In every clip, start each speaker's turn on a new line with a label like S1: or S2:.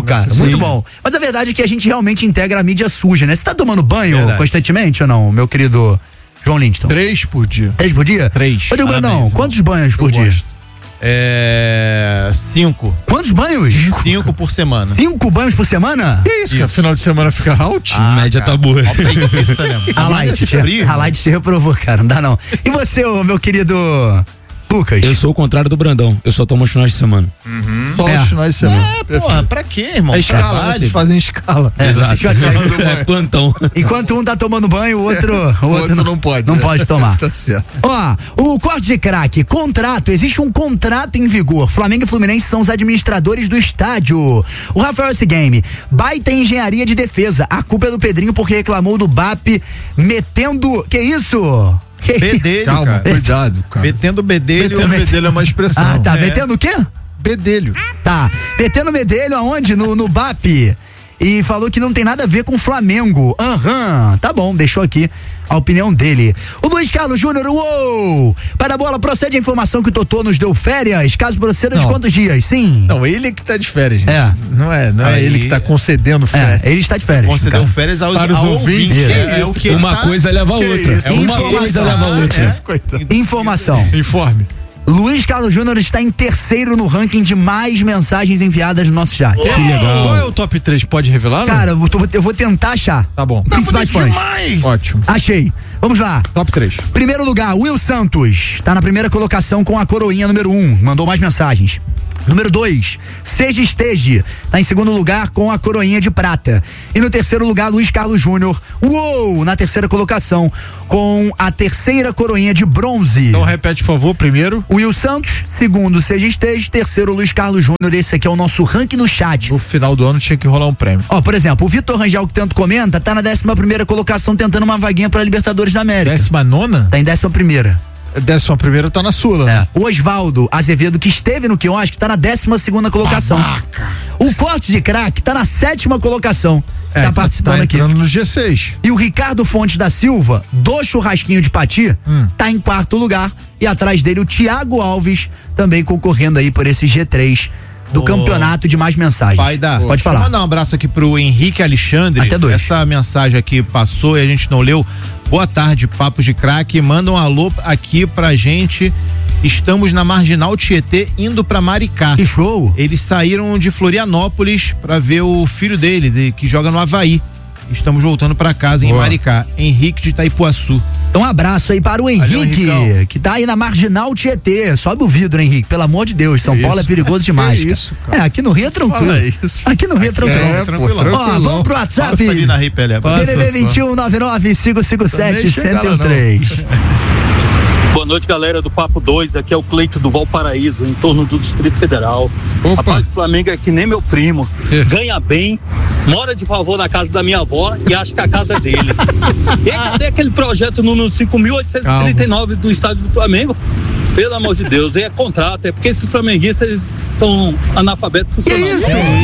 S1: cara.
S2: Sim.
S1: Muito bom. Mas a verdade é que a gente realmente integra a mídia suja, né? Você tá tomando banho constantemente ou não, meu querido João Lindston?
S2: 3 por dia.
S1: 3 por dia?
S2: 3.
S1: Rodrigo Brandão, quantos banhos por dia?
S3: 5.
S1: Quantos banhos?
S3: 5 por semana.
S1: 5 banhos por semana?
S2: Que isso, cara? Final de semana fica out?
S4: A média tá boa.
S1: A Light te reprovou, cara. Não dá não. E você, meu querido Lucas?
S4: Eu sou o contrário do Brandão. Eu só tomo os finais de semana.
S2: Só os finais de semana.
S3: Porra, pra quê, irmão?
S2: É escala, vocês fazem escala.
S4: Exato. É plantão.
S1: Enquanto um tá tomando banho, o outro
S2: não pode.
S1: Não pode tomar.
S2: Tá certo.
S1: Ó, o corte de craque, contrato, existe um contrato em vigor. Flamengo e Fluminense são os administradores do estádio. O Rafael S-Game, baita engenharia de defesa. A culpa é do Pedrinho porque reclamou do BAP metendo... Que isso?
S3: Bedelho,
S2: Calma,
S3: cara.
S2: cuidado, cara.
S3: Metendo bedelho.
S2: Metendo bedelho é uma expressão.
S1: Ah, tá. Metendo o quê?
S2: Bedelho.
S1: Tá. Metendo bedelho aonde? No BAP. E falou que não tem nada a ver com o Flamengo. Tá bom, deixou aqui a opinião dele. O Luiz Carlos Júnior, uou! Para a bola, procede a informação que o Totô nos deu férias. Caso proceda, de quantos dias? Sim.
S2: Não, ele é que tá de férias, gente.
S1: É.
S2: Não é ele que tá concedendo férias.
S1: Ele está de férias.
S3: Concedeu férias aos
S2: ouvintes.
S3: É o que
S4: Uma coisa leva a outra.
S2: É
S4: Uma coisa leva a outra.
S1: Informação.
S2: Informe.
S1: Luiz Carlos Júnior está em terceiro no ranking de mais mensagens enviadas no nosso chat.
S2: Que legal. Qual é o top 3? Pode revelar?
S1: Cara, eu vou tentar achar.
S2: Tá bom.
S1: Principais fãs.
S2: Ótimo.
S1: Achei. Vamos lá.
S2: Top 3.
S1: Primeiro lugar, Will Santos. Tá na primeira colocação com a coroinha número 1. Mandou mais mensagens. Número 2, Seja Estege, tá em segundo lugar com a coroinha de prata. E no terceiro lugar, Luiz Carlos Júnior, na terceira colocação, com a terceira coroinha de bronze.
S2: Então repete, por favor, primeiro.
S1: Will Santos, segundo, Seja Estege, terceiro, Luiz Carlos Júnior. Esse aqui é o nosso ranking no chat.
S2: No final do ano tinha que rolar um prêmio.
S1: Ó, por exemplo, o Vitor Rangel, que tanto comenta, tá na 11ª colocação, tentando uma vaguinha pra Libertadores da América.
S2: 19ª?
S1: Tá em 11ª.
S2: 11ª tá na sua, né?
S1: O Osvaldo Azevedo, que esteve no quiosque, tá na 12ª colocação.
S2: Babaca.
S1: O Corte de Craque tá na 7ª colocação. Tá participando aqui.
S2: Entrando no G6.
S1: E o Ricardo Fontes da Silva, do Churrasquinho de Pati, tá em 4º lugar. E atrás dele o Thiago Alves, também concorrendo aí por esse G3 do campeonato de mais mensagens. Pode falar.
S3: Vou mandar um abraço aqui pro Henrique Alexandre.
S1: Até 2.
S3: Essa mensagem aqui passou e a gente não leu. Boa tarde, Papos de Craque. Manda um alô aqui pra gente. Estamos na Marginal Tietê, indo pra Maricá.
S1: Que show!
S3: Eles saíram de Florianópolis pra ver o filho deles, que joga no Avaí. Estamos voltando pra casa em Maricá. Henrique de Itaipuaçu.
S1: Então um abraço aí para o Henrique, que tá aí na Marginal Tietê. Sobe o vidro, Henrique, pelo amor de Deus. São Paulo é perigoso demais.
S2: Isso, cara.
S1: Aqui no Rio é tranquilo. Aqui no Rio é tranquilo.
S2: Tranquilo.
S1: Ó, vamos pro WhatsApp.
S3: Passa ali na Rei Pelé.
S1: DDD 2199 557 103.
S5: Boa noite, galera do Papo 2. Aqui é o Cleito do Valparaíso, em torno do Distrito Federal. Rapaz, o Flamengo é que nem meu primo. Ganha bem, mora de favor na casa da minha avó e acha que a casa é dele. E cadê aquele projeto no 5.839 do estádio do Flamengo? Pelo amor de Deus, é contrato, é porque esses flamenguistas são analfabetos funcionais.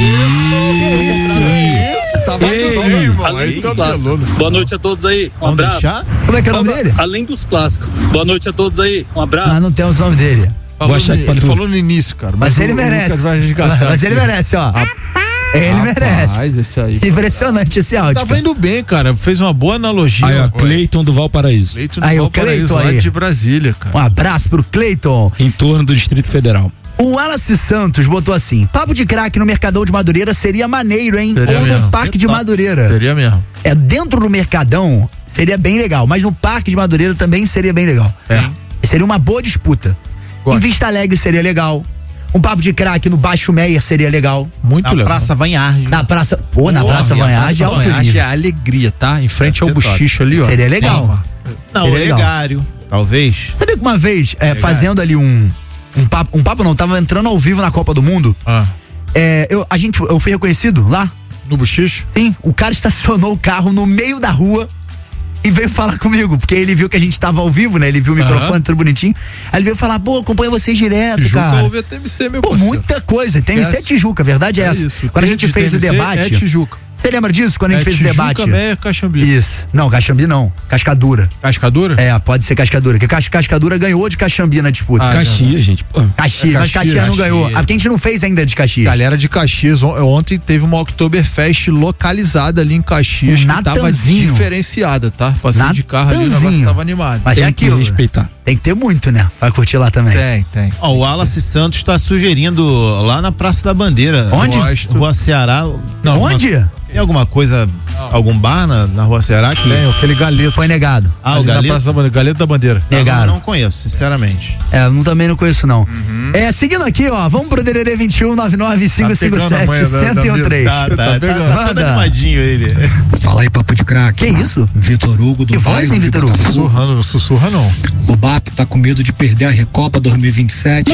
S5: Boa noite a todos aí, um abraço.
S1: Como é que é o nome dele?
S5: Além dos clássicos. Boa noite a todos aí, um abraço.
S1: Ah, não temos o nome dele.
S2: Ele falou no início, cara.
S1: Mas ele merece. Mas ele merece, ó. Ele merece.
S2: Esse aí.
S1: Impressionante esse áudio.
S2: Tava indo bem, cara. Fez uma boa analogia.
S4: Aí, ó, Cleiton do Valparaíso.
S1: Aí, o Cleiton
S2: lá
S1: aí.
S2: de Brasília, cara.
S1: Um abraço pro Cleiton.
S4: Em torno do Distrito Federal.
S1: O Wallace Santos botou assim: Papo de Craque no Mercadão de Madureira seria maneiro, hein?
S2: Seria
S1: Ou
S2: mesmo.
S1: no Parque de Madureira.
S2: Seria mesmo.
S1: É, dentro do Mercadão seria bem legal, mas no Parque de Madureira também seria bem legal. Seria uma boa disputa. Em Vista Alegre seria legal. Um Papo de Craque no Baixo Meia seria legal.
S2: Muito legal.
S3: Na Praça Vanharge.
S1: Na Praça. Na Praça Vanharge é alto nível.
S2: É alegria, tá? Em frente ao Buchicho ali, ó.
S1: Seria legal.
S3: Não, Olegário, talvez.
S1: Sabe que uma vez, fazendo ali um papo não, tava entrando ao vivo na Copa do Mundo. Eu fui reconhecido lá.
S2: No Buchicho?
S1: Sim, o cara estacionou o carro no meio da rua e veio falar comigo, porque ele viu que a gente tava ao vivo, né? Ele viu o microfone, tudo bonitinho. Aí ele veio falar, pô, acompanha vocês direto,
S2: Tijuca
S1: cara.
S2: ouve a TMC, meu
S1: Pô,
S2: parceiro.
S1: muita coisa. TMC é Tijuca, a verdade é essa.
S2: Isso.
S1: Quando a gente fez o debate.
S2: É Tijuca.
S1: Você lembra disso quando a gente fez o debate?
S2: É Caxambi.
S1: Isso. Não, Caxambi não. Cascadura.
S2: Cascadura?
S1: É, pode ser Cascadura. Porque Cascadura ganhou de Caxambi na disputa.
S4: Caxias, gente. Pô.
S1: Caxias, mas Caxias não ganhou. A gente não fez ainda de Caxias.
S2: Galera de Caxias, ontem teve uma Oktoberfest localizada ali em Caxias que tava diferenciada, tá? Passei de carro ali, o negócio tava animado.
S1: Mas
S4: tem
S1: é aquilo.
S4: Que respeitar.
S1: Tem que ter muito, né? Pra curtir lá também.
S2: Tem.
S3: Ó, o Wallace Santos tá sugerindo lá na Praça da Bandeira.
S1: Onde?
S3: Rua Ceará.
S1: Não, onde?
S3: Tem alguma coisa, algum bar na Rua Ceará?
S2: Tem, aquele galeto.
S1: Foi negado.
S3: O
S2: Galeto da Bandeira.
S1: Negaram.
S3: Não conheço, sinceramente.
S1: Também não conheço, não. Seguindo aqui, ó, vamos pro DDD 21 99557-1013.
S3: Tá todo animadinho ele.
S6: Fala aí, papo de craque.
S1: Que isso?
S6: Vitor Hugo do
S1: Que voz, hein, Vitor Hugo?
S2: Não sussurra não.
S6: O BAP tá com medo de perder a Recopa 2027.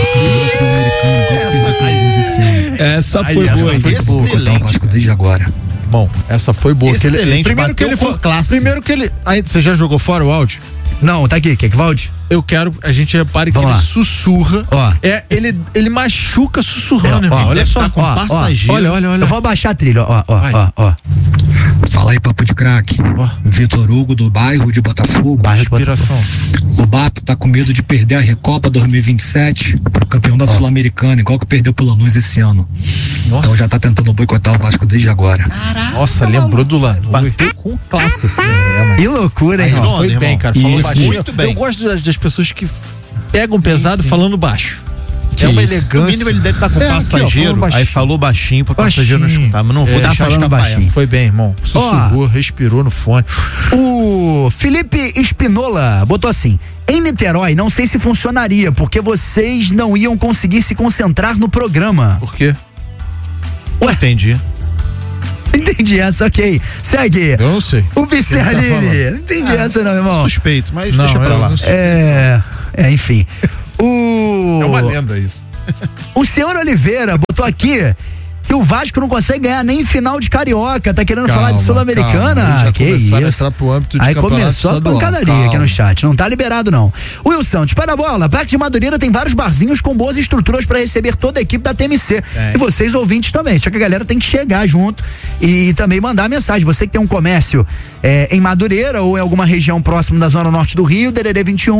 S4: Essa foi boa, hein?
S6: Vou boicotar o Vasco desde agora.
S2: Bom, essa foi boa.
S3: Excelente.
S2: Primeiro que ele foi
S3: clássico.
S2: Primeiro que ele. Aí, você já jogou fora o áudio?
S1: Não, tá aqui. Quer que volte?
S2: Eu quero, a gente repare que
S1: Vamos
S2: ele
S1: lá.
S2: sussurra.
S1: Ó.
S2: Ele machuca sussurrando, irmão.
S3: Olha só, com passageiro.
S2: Olha.
S1: Eu vou abaixar a trilha, ó.
S6: Fala aí, papo de craque. Vitor Hugo do bairro de Botafogo.
S2: Respiração.
S6: O BAP tá com medo de perder a Recopa 2027 pro campeão da Sul-Americana, igual que perdeu pro Lanús esse ano.
S2: Nossa.
S6: Então já tá tentando boicotar o Vasco desde agora.
S2: Nossa, lembrou do Lanús.
S3: Bateu com classe, assim.
S1: Que loucura, hein?
S2: Foi
S3: irmão.
S2: bem, cara.
S4: E
S2: Falou
S4: esse-
S2: baixinho.
S3: muito bem.
S2: Eu gosto das pessoas que pegam pesado falando baixo.
S4: Que
S2: É uma
S4: isso?
S2: elegância.
S3: No mínimo ele deve estar com
S2: É, aqui, ó,
S3: passageiro,
S2: falando baixinho.
S3: aí falou baixinho pra passageiro não escutar, mas não vou
S1: Tá
S3: deixar
S1: falando
S3: escapar
S1: baixinho.
S3: essa.
S2: Foi bem, irmão. Sussurrou, respirou no fone.
S1: O Felipe Espinola botou assim: em Niterói, não sei se funcionaria, porque vocês não iam conseguir se concentrar no programa.
S2: Por quê?
S3: Ué, entendi.
S1: Entendi essa, ok. Segue.
S2: Eu não sei.
S1: O Bicerlini. Não entendi essa, não, irmão.
S3: Suspeito, mas
S2: Não,
S3: deixa pra
S2: eu
S3: lá.
S2: não sei.
S1: Enfim. O.
S2: É uma lenda isso.
S1: O senhor Oliveira botou aqui que o Vasco não consegue ganhar nem final de Carioca. Tá querendo falar de Sul-Americana? Que isso?
S2: Entrar pro âmbito de
S1: Aí
S2: campeonato
S1: começou a
S2: estadual.
S1: pancadaria aqui
S2: Calma.
S1: no chat. Não tá liberado, não. Will Santos, para a bola. Parque de Madureira tem vários barzinhos com boas estruturas para receber toda a equipe da TMC. E vocês, ouvintes, também. Só que a galera tem que chegar junto e também mandar mensagem. Você que tem um comércio em Madureira ou em alguma região próxima da Zona Norte do Rio, DDD 21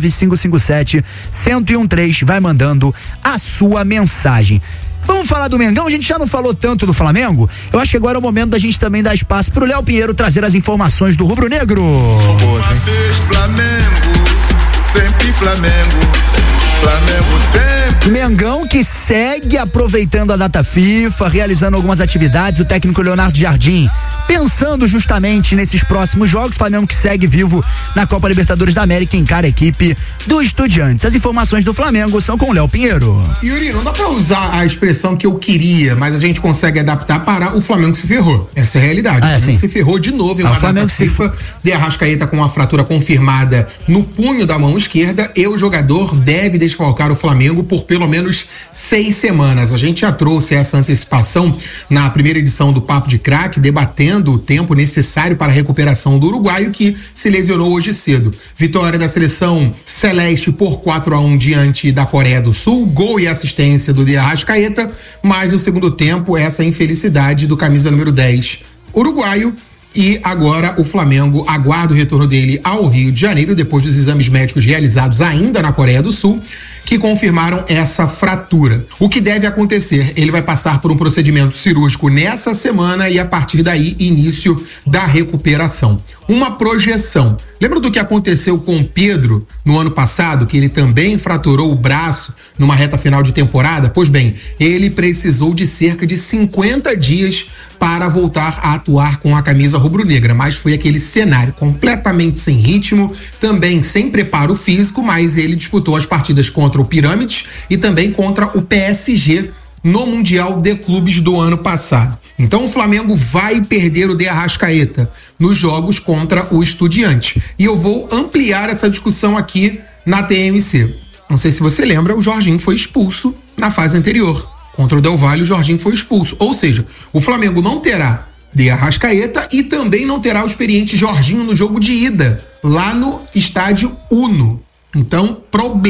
S1: 99557 1013, vai mandando a sua mensagem. Vamos falar do Mengão? A gente já não falou tanto do Flamengo. Eu acho que agora é o momento da gente também dar espaço pro Léo Pinheiro trazer as informações do Rubro Negro.
S2: Boas, hein?
S7: Flamengo, sempre Flamengo, Flamengo sempre.
S1: Mengão que segue aproveitando a data FIFA, realizando algumas atividades, o técnico Leonardo Jardim pensando justamente nesses próximos jogos. Flamengo que segue vivo na Copa Libertadores da América, encara a equipe do Estudiantes. As informações do Flamengo são com o Léo Pinheiro.
S8: Yuri, não dá pra usar a expressão que eu queria, mas a gente consegue adaptar para o Flamengo se ferrou. Essa é a realidade. O Flamengo se ferrou de novo em uma data FIFA. Zé Arrascaeta com uma fratura confirmada no punho da mão esquerda e o jogador deve desfalcar o Flamengo por pelo menos 6 semanas. A gente já trouxe essa antecipação na primeira edição do Papo de Craque, debatendo o tempo necessário para a recuperação do uruguaio que se lesionou hoje cedo. Vitória da seleção celeste por 4-1 diante da Coreia do Sul, gol e assistência do Zé Arrascaeta, mas no segundo tempo essa infelicidade do camisa número 10 uruguaio. E agora o Flamengo aguarda o retorno dele ao Rio de Janeiro depois dos exames médicos realizados ainda na Coreia do Sul, que confirmaram essa fratura. O que deve acontecer? Ele vai passar por um procedimento cirúrgico nessa semana e a partir daí início da recuperação. Uma projeção. Lembra do que aconteceu com o Pedro no ano passado, que ele também fraturou o braço numa reta final de temporada? Pois bem, ele precisou de cerca de 50 dias para voltar a atuar com a camisa rubro-negra, mas foi aquele cenário completamente sem ritmo, também sem preparo físico, mas ele disputou as partidas contra o Pirâmides e também contra o PSG no Mundial de Clubes do ano passado. Então o Flamengo vai perder o De Arrascaeta nos jogos contra o Estudiantes. E eu vou ampliar essa discussão aqui na TMC. Não sei se você lembra, o Jorginho foi expulso na fase anterior. Contra o Del Valle, o Jorginho foi expulso. Ou seja, o Flamengo não terá De Arrascaeta e também não terá o experiente Jorginho no jogo de ida, lá no estádio Uno. Então,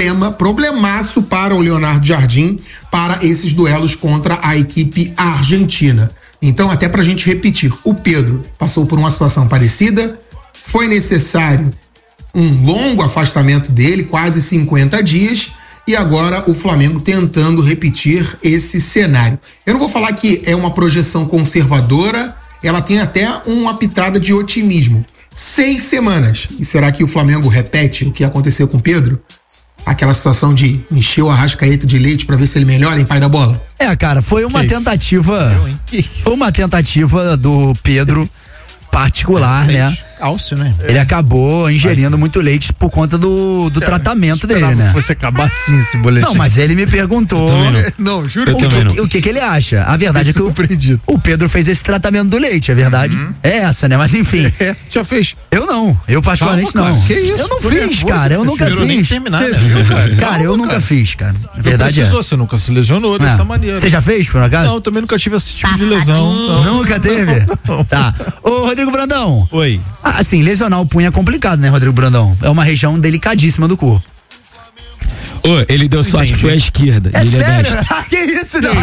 S8: problemaço para o Leonardo Jardim para esses duelos contra a equipe argentina. Então, até pra gente repetir, o Pedro passou por uma situação parecida, foi necessário um longo afastamento dele, quase 50 dias, e agora o Flamengo tentando repetir esse cenário. Eu não vou falar que é uma projeção conservadora, ela tem até uma pitada de otimismo. 6 semanas. E será que o Flamengo repete o que aconteceu com o Pedro? Aquela situação de encher o Arrascaeta de leite pra ver se ele melhora em pai da bola?
S1: Cara, foi uma tentativa. Foi uma tentativa do Pedro particular, né?
S3: Cálcio, né?
S1: Ele acabou ingerindo muito leite por conta do tratamento dele, né?
S2: Se fosse acabar assim esse boletim.
S1: Não, mas ele me perguntou.
S2: Não, juro
S1: que o que ele acha. A verdade é que o Pedro fez esse tratamento do leite, a verdade é essa, né? Mas enfim.
S2: Já fez?
S1: Eu não. Eu particularmente não.
S2: Que isso?
S1: Eu não fiz, cara. Eu nunca fiz. Cara, eu nunca fiz, cara. A verdade é.
S2: Você nunca se lesionou dessa maneira.
S1: Você já fez, por acaso?
S2: Não, eu também nunca tive esse tipo de lesão.
S1: Nunca teve? Tá. Ô, Rodrigo Brandão.
S3: Oi.
S1: Assim, lesionar o punho é complicado, né, Rodrigo Brandão? É uma região delicadíssima do corpo.
S4: Ele deu sorte que foi à esquerda.
S1: É sério? Que isso? Não.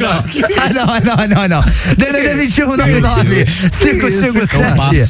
S1: DDD 21 99 557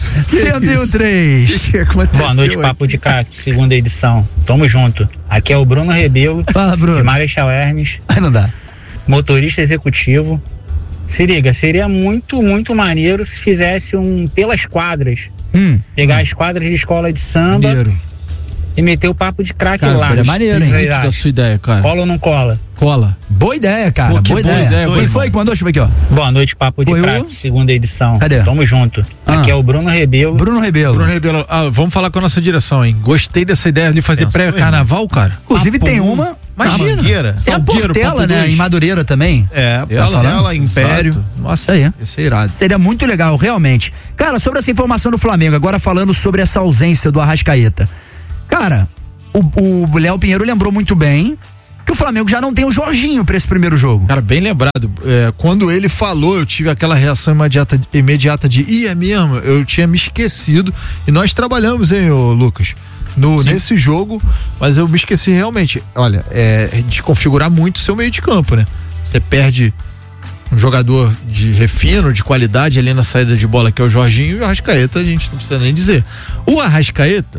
S1: 1013.
S9: Boa noite, Papo de Craque, segunda edição. Tamo junto. Aqui é o Bruno Rebelo, de Marechal Hermes.
S1: Não dá.
S9: Motorista executivo. Se liga, seria muito, muito maneiro se fizesse pelas quadras. Pegar as quadras de escola de samba e meter o Papo de Craque lá.
S1: É maneiro, hein?
S2: Da sua ideia, cara.
S9: Cola ou não cola?
S2: Cola.
S1: Boa ideia, cara. Boa ideia. Quem foi que mandou? Deixa eu ver aqui, ó.
S9: Boa noite, Papo de Craque, segunda edição.
S1: Cadê?
S9: Tamo junto. Aqui é o Bruno Rebelo.
S1: Bruno Rebelo.
S2: Vamos falar com a nossa direção, hein? Gostei dessa ideia de fazer pré-carnaval, cara.
S1: Inclusive tem uma.
S2: Imagina.
S1: Tem a Portela, né? Em Madureira também.
S2: Portela, Império.
S1: Exato.
S2: Nossa, isso é irado.
S1: Seria muito legal, realmente. Cara, sobre essa informação do Flamengo, agora falando sobre essa ausência do Arrascaeta. Cara, o Léo Pinheiro lembrou muito bem que o Flamengo já não tem o Jorginho pra esse primeiro jogo.
S2: Cara, bem lembrado. Quando ele falou, eu tive aquela reação imediata de é mesmo, eu tinha me esquecido. E nós trabalhamos, hein, Lucas? Nesse jogo, mas eu me esqueci realmente. Olha, desconfigurar muito o seu meio de campo, né? Você perde um jogador de refino, de qualidade ali na saída de bola, que é o Jorginho, e o Arrascaeta, a gente não precisa nem dizer. O Arrascaeta,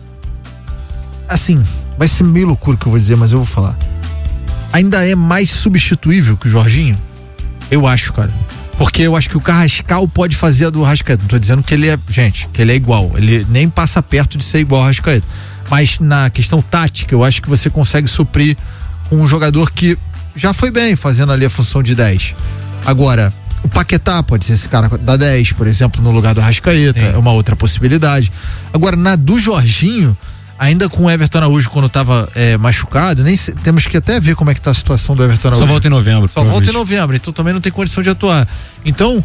S2: assim, vai ser meio loucura que eu vou dizer, mas eu vou falar. Ainda é mais substituível que o Jorginho? Eu acho, cara. Porque eu acho que o Carrascal pode fazer a do Arrascaeta. Não tô dizendo que ele que ele é igual. Ele nem passa perto de ser igual ao Arrascaeta. Mas na questão tática, eu acho que você consegue suprir com um jogador que já foi bem fazendo ali a função de 10. Agora, o Paquetá pode ser esse cara da 10, por exemplo, no lugar do Arrascaeta. É uma outra possibilidade. Agora, na do Jorginho, ainda com o Everton Araújo quando tava machucado, temos que até ver como é que tá a situação do Everton Araújo.
S4: Só volta em novembro.
S2: Só volta em novembro, então também não tem condição de atuar. Então,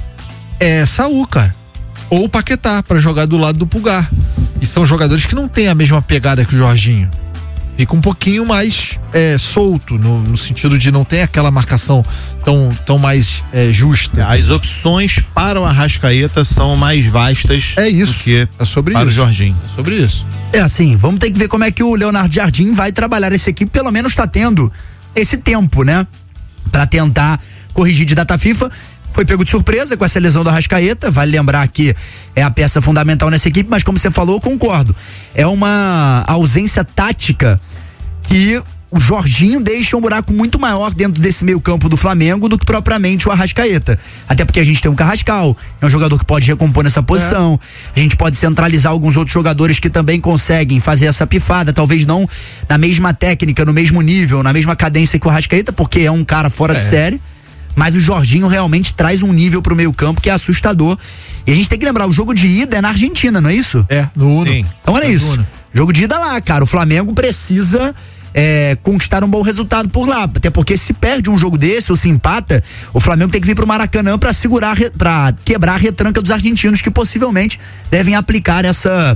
S2: Saúl, cara. Ou o Paquetá, pra jogar do lado do Pulgar. E são jogadores que não têm a mesma pegada que o Jorginho. Fica um pouquinho mais solto, no sentido de não ter aquela marcação tão mais justa.
S3: As opções para o Arrascaeta são mais vastas do que para o Jorginho.
S2: É sobre isso.
S1: É assim, vamos ter que ver como é que o Leonardo Jardim vai trabalhar essa equipe, pelo menos tá tendo esse tempo, né? Pra tentar corrigir de data FIFA. Foi pego de surpresa com essa lesão do Arrascaeta, vale lembrar que é a peça fundamental nessa equipe, mas como você falou, eu concordo. É uma ausência tática que o Jorginho deixa um buraco muito maior dentro desse meio campo do Flamengo do que propriamente o Arrascaeta. Até porque a gente tem um Carrascal, é um jogador que pode recompor nessa posição, a gente pode centralizar alguns outros jogadores que também conseguem fazer essa pifada, talvez não na mesma técnica, no mesmo nível, na mesma cadência que o Arrascaeta, porque é um cara fora de série. Mas o Jorginho realmente traz um nível pro meio campo que é assustador. E a gente tem que lembrar, o jogo de ida é na Argentina, não é isso?
S2: No Uno.
S1: Sim. Então olha isso. Jogo de ida lá, cara. O Flamengo precisa conquistar um bom resultado por lá. Até porque se perde um jogo desse ou se empata, o Flamengo tem que vir pro Maracanã pra segurar, pra quebrar a retranca dos argentinos, que possivelmente devem aplicar essa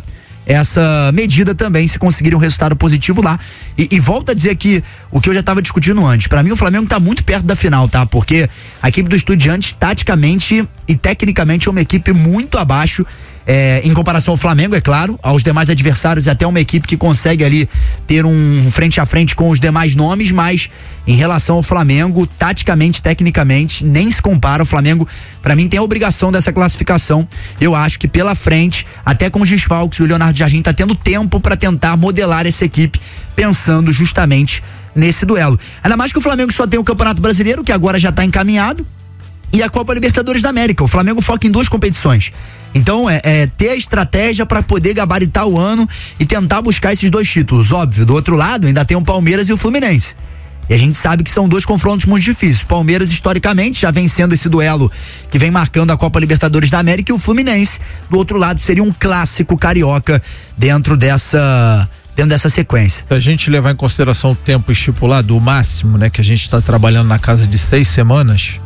S1: essa medida também, se conseguirem um resultado positivo lá. E volto a dizer aqui o que eu já estava discutindo antes. Para mim, o Flamengo tá muito perto da final, tá? Porque a equipe do Estudiantes, taticamente e tecnicamente, é uma equipe muito abaixo, em comparação ao Flamengo, é claro, aos demais adversários, até uma equipe que consegue ali ter um frente a frente com os demais nomes, mas em relação ao Flamengo, taticamente, tecnicamente, nem se compara. O Flamengo, para mim, tem a obrigação dessa classificação. Eu acho que pela frente, até com os desfalques, o Leonardo Jardim tá tendo tempo para tentar modelar essa equipe, pensando justamente nesse duelo. Ainda mais que o Flamengo só tem o Campeonato Brasileiro, que agora já tá encaminhado, e a Copa Libertadores da América. O Flamengo foca em 2 competições. Então, ter a estratégia para poder gabaritar o ano e tentar buscar esses 2 títulos. Óbvio, do outro lado, ainda tem o Palmeiras e o Fluminense. E a gente sabe que são 2 confrontos muito difíceis. O Palmeiras, historicamente, já vem sendo esse duelo que vem marcando a Copa Libertadores da América, e o Fluminense, do outro lado, seria um clássico carioca dentro dessa sequência.
S2: Se a gente levar em consideração o tempo estipulado, o máximo, né, que a gente está trabalhando na casa de 6 semanas,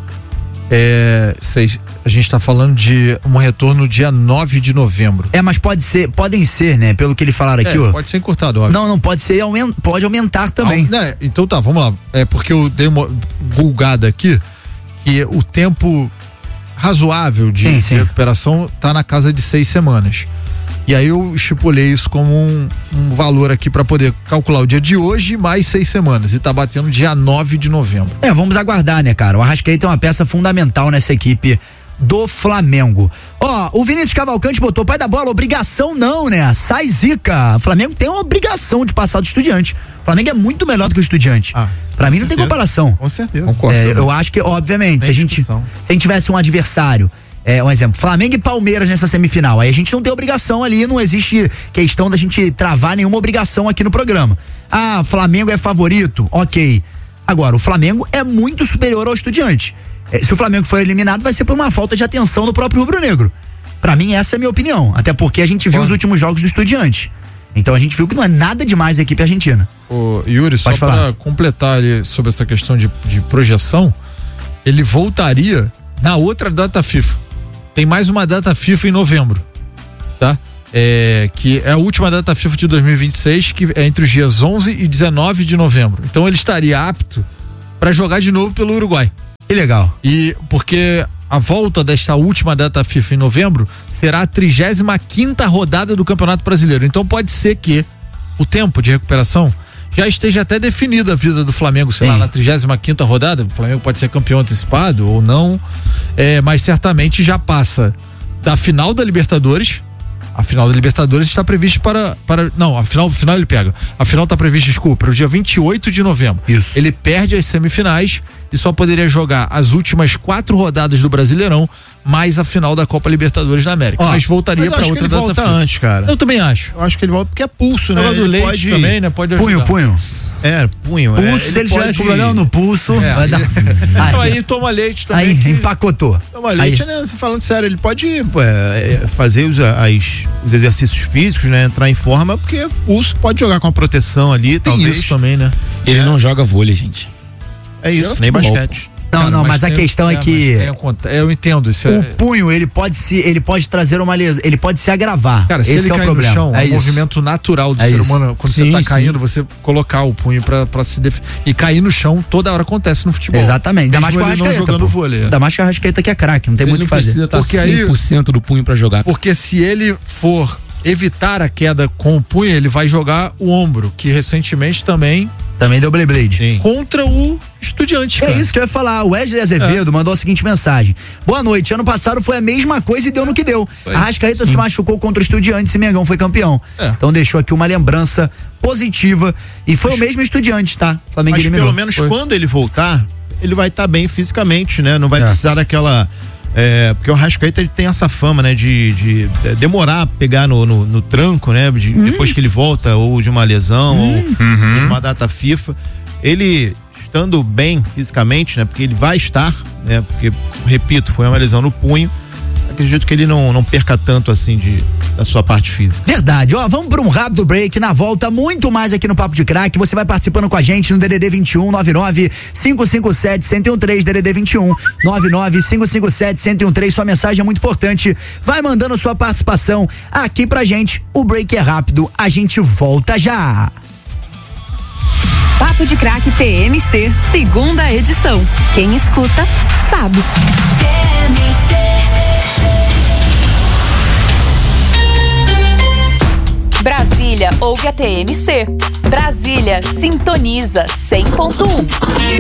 S2: a gente está falando de um retorno dia 9 de novembro.
S1: Mas podem ser, né? Pelo que ele falaram aqui, ó.
S2: Pode ser encurtado, óbvio.
S1: Não pode ser, pode aumentar também.
S2: Então tá, vamos lá. Porque eu dei uma gulgada aqui, que o tempo razoável de recuperação tá na casa de 6 semanas. E aí eu estipulei isso como um valor aqui para poder calcular o dia de hoje mais 6 semanas. E tá batendo dia 9 de novembro.
S1: Vamos aguardar, né, cara? O Arrascaeta é uma peça fundamental nessa equipe do Flamengo. O Vinícius Cavalcante botou: pai da bola, obrigação não, né? Sai zica. O Flamengo tem uma obrigação de passar do Estudiante. O Flamengo é muito melhor do que o Estudiante. Pra mim não tem comparação.
S3: Com certeza.
S2: Concordo.
S1: Eu acho que, obviamente, se a gente tivesse um adversário, um exemplo, Flamengo e Palmeiras nessa semifinal, aí a gente não tem obrigação ali, não existe questão da gente travar nenhuma obrigação aqui no programa. Flamengo é favorito, ok. Agora, o Flamengo é muito superior ao Estudiante. Se o Flamengo for eliminado, vai ser por uma falta de atenção do próprio rubro-negro. Pra mim, essa é a minha opinião, até porque a gente viu os últimos jogos do Estudiante. Então a gente viu que não é nada demais a equipe argentina.
S2: Yuri, só para completar ali sobre essa questão de projeção, ele voltaria na outra data FIFA. Tem mais uma data FIFA em novembro, tá? Que é a última data FIFA de 2026, que é entre os dias 11 e 19 de novembro. Então ele estaria apto para jogar de novo pelo Uruguai.
S1: Que legal.
S2: E porque a volta desta última data FIFA em novembro será a 35ª rodada do Campeonato Brasileiro. Então pode ser que o tempo de recuperação já esteja até definida a vida do Flamengo, sei lá, na 35ª rodada. O Flamengo pode ser campeão antecipado ou não, mas certamente já passa da final da Libertadores. A final da Libertadores está prevista não, a final ele pega. A final está prevista, para o dia 28 de novembro.
S1: Isso.
S2: Ele perde as semifinais e só poderia jogar as últimas 4 rodadas do Brasileirão, mais a final da Copa Libertadores da América. Mas voltaria para outra data.
S3: Volta antes, cara.
S2: Eu também acho.
S3: Eu acho que ele volta porque é pulso, né?
S2: Do Leite
S3: pode
S2: também, né? Pode ajudar.
S1: Punho.
S3: Punho.
S1: Pulso, se ele tiver com problema no pulso, vai dar.
S2: Então aí toma leite também.
S1: Aí empacotou.
S3: Toma leite, né? Falando sério, ele pode fazer os exercícios físicos, né? Entrar em forma, porque o pulso pode jogar com a proteção ali,
S2: tem
S3: talvez.
S2: Isso também, né?
S4: Ele não joga vôlei, gente.
S3: É isso, nem basquete.
S1: Não, mas a questão é que
S2: eu entendo isso.
S1: O punho, ele pode trazer uma lesão, ele pode se agravar.
S2: Cara, se ele
S1: é o
S2: cair
S1: problema.
S2: No chão, é um movimento natural do ser humano. Quando você tá caindo, você colocar o punho pra se defender. E cair no chão toda hora acontece no futebol.
S1: Exatamente. Ainda mais com a Arrascaeta,
S2: jogando vôlei.
S1: Ainda mais com a Arrascaeta, que é craque, não tem muito o que fazer.
S4: Ele precisa estar 100% do punho pra jogar.
S2: Porque se ele for evitar a queda com o punho, ele vai jogar o ombro, que recentemente também
S1: deu Blade.
S2: Contra o Estudiante, cara.
S1: É isso que eu ia falar. O Wesley Azevedo mandou a seguinte mensagem: boa noite, ano passado foi a mesma coisa e deu no que deu. A Arrascaeta se machucou contra o Estudiante e Mengão foi campeão. Então deixou aqui uma lembrança positiva e foi o mesmo Estudiante, tá? Flamengo eliminou.
S3: Pelo menos quando ele voltar, ele vai estar bem fisicamente, né? Não vai precisar daquela... porque o Arrascaeta, ele tem essa fama, né, de demorar a pegar no tranco, né, depois que ele volta, ou de uma lesão, ou de uma data FIFA. Ele estando bem fisicamente, né, porque ele vai estar, né, porque, repito, foi uma lesão no punho, acredito que ele não perca tanto assim da sua parte física.
S1: Verdade. Ó, vamos para um rápido break. Na volta, muito mais aqui no Papo de Craque. Você vai participando com a gente no DDD 21 99 557 1013, DDD 21 99 557 1013. Sua mensagem é muito importante. Vai mandando sua participação aqui pra gente. O break é rápido. A gente volta já.
S10: Papo de Craque TMC, segunda edição. Quem escuta, sabe. Brasília ouve a TMC. Brasília sintoniza 100.1.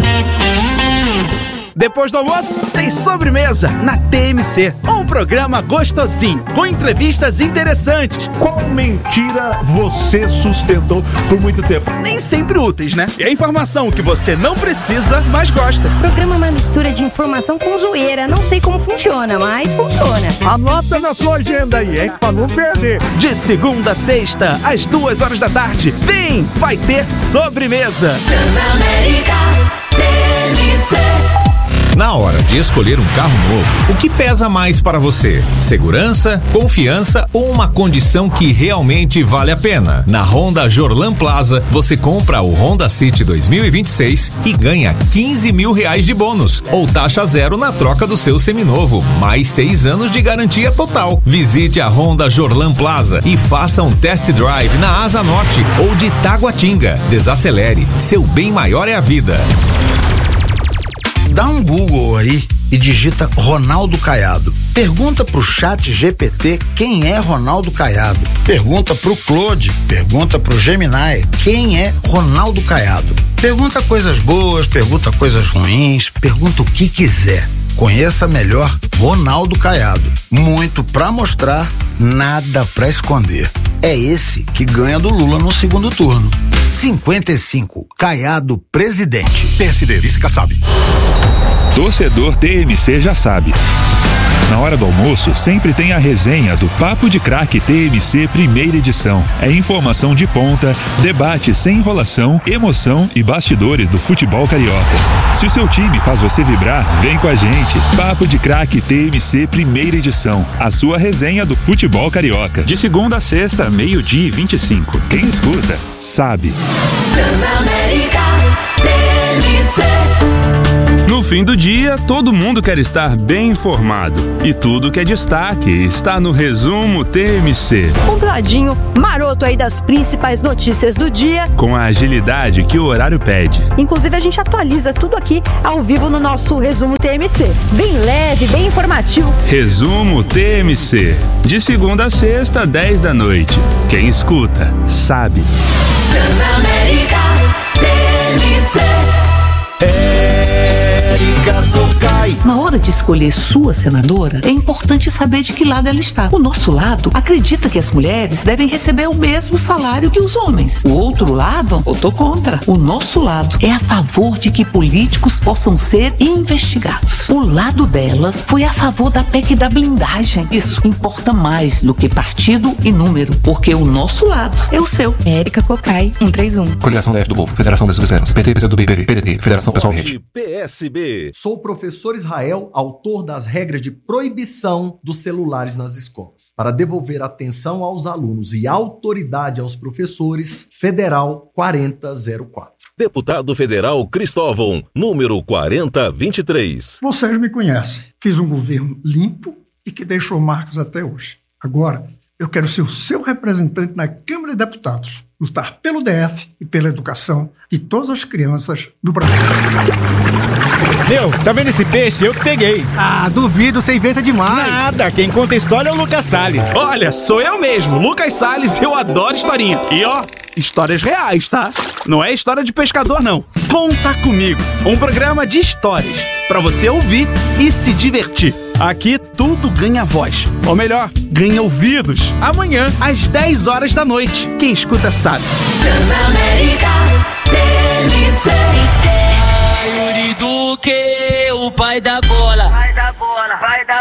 S11: Depois do almoço, tem sobremesa na TMC. Um programa gostosinho, com entrevistas interessantes.
S12: Qual mentira você sustentou por muito tempo?
S11: Nem sempre úteis, né? E a informação que você não precisa, mas gosta.
S13: O programa é uma mistura de informação com zoeira. Não sei como funciona, mas funciona.
S12: Anota na sua agenda aí, hein? Pra não perder.
S11: De segunda a sexta, às 2h da tarde. Vem, vai ter sobremesa.
S14: Transamérica TMC.
S15: Na hora de escolher um carro novo, o que pesa mais para você? Segurança, confiança ou uma condição que realmente vale a pena? Na Honda Jorlan Plaza, você compra o Honda City 2026 e ganha R$15 mil de bônus ou taxa zero na troca do seu seminovo, mais 6 anos de garantia total. Visite a Honda Jorlan Plaza e faça um test drive na Asa Norte ou de Taguatinga. Desacelere, seu bem maior é a vida.
S16: Dá um Google aí e digita Ronaldo Caiado. Pergunta pro Chat GPT quem é Ronaldo Caiado. Pergunta pro Claude, pergunta pro Gemini quem é Ronaldo Caiado. Pergunta coisas boas, pergunta coisas ruins, pergunta o que quiser. Conheça melhor Ronaldo Caiado. Muito pra mostrar, nada pra esconder. É esse que ganha do Lula no segundo turno. 55, Caiado presidente.
S17: PSD, vice Kassab. Torcedor TMC já sabe. Na hora do almoço, sempre tem a resenha do Papo de Craque TMC primeira edição. É informação de ponta, debate sem enrolação, emoção e bastidores do futebol carioca. Se o seu time faz você vibrar, vem com a gente. Papo de Craque TMC primeira edição. A sua resenha do futebol carioca. De segunda a sexta, 12h25. Quem escuta, sabe.
S14: Transamérica TMC.
S4: No fim do dia, todo mundo quer estar bem informado. E tudo que é destaque está no Resumo TMC.
S13: Compladinho, maroto aí das principais notícias do dia.
S4: Com a agilidade que o horário pede.
S13: Inclusive, a gente atualiza tudo aqui ao vivo no nosso Resumo TMC. Bem leve, bem informativo.
S4: Resumo TMC. De segunda a sexta, 10 da noite. Quem escuta, sabe.
S14: Transamérica TMC.
S18: Na hora de escolher sua senadora, é importante saber de que lado ela está. O nosso lado acredita que as mulheres devem receber o mesmo salário que os homens. O outro lado, eu tô contra. O nosso lado é a favor de que políticos possam ser investigados. O lado delas foi a favor da PEC da blindagem. Isso importa mais do que partido e número, porque o nosso lado é o seu.
S10: Érica Cocai, 131.
S19: Coligação Leste do Povo, Federação das Subesperas, PT, PCdoB, PDT, Federação Pessoal Rede.
S20: PSB. Sou o professor Israel, autor das regras de proibição dos celulares nas escolas. Para devolver atenção aos alunos e autoridade aos professores, Federal 4004.
S21: Deputado Federal Cristóvão, número 4023.
S22: Vocês me conhecem. Fiz um governo limpo e que deixou marcas até hoje. Agora, eu quero ser o seu representante na Câmara de Deputados. Lutar pelo DF e pela educação de todas as crianças do Brasil.
S11: Meu, tá vendo esse peixe? Eu peguei.
S22: Ah, duvido, você inventa demais.
S11: Nada, quem conta a história é o Lucas Salles. Olha, sou eu mesmo, Lucas Salles, eu adoro historinha. E ó, histórias reais, tá? Não é história de pescador, não. Conta Comigo, um programa de histórias, pra você ouvir e se divertir. Aqui tudo ganha voz, ou melhor, ganha ouvidos. Amanhã, às 10 horas da noite. Quem escuta sabe.
S14: Transamérica TMC.
S23: Yuri Duque, o pai da bola. Vai da bola, vai da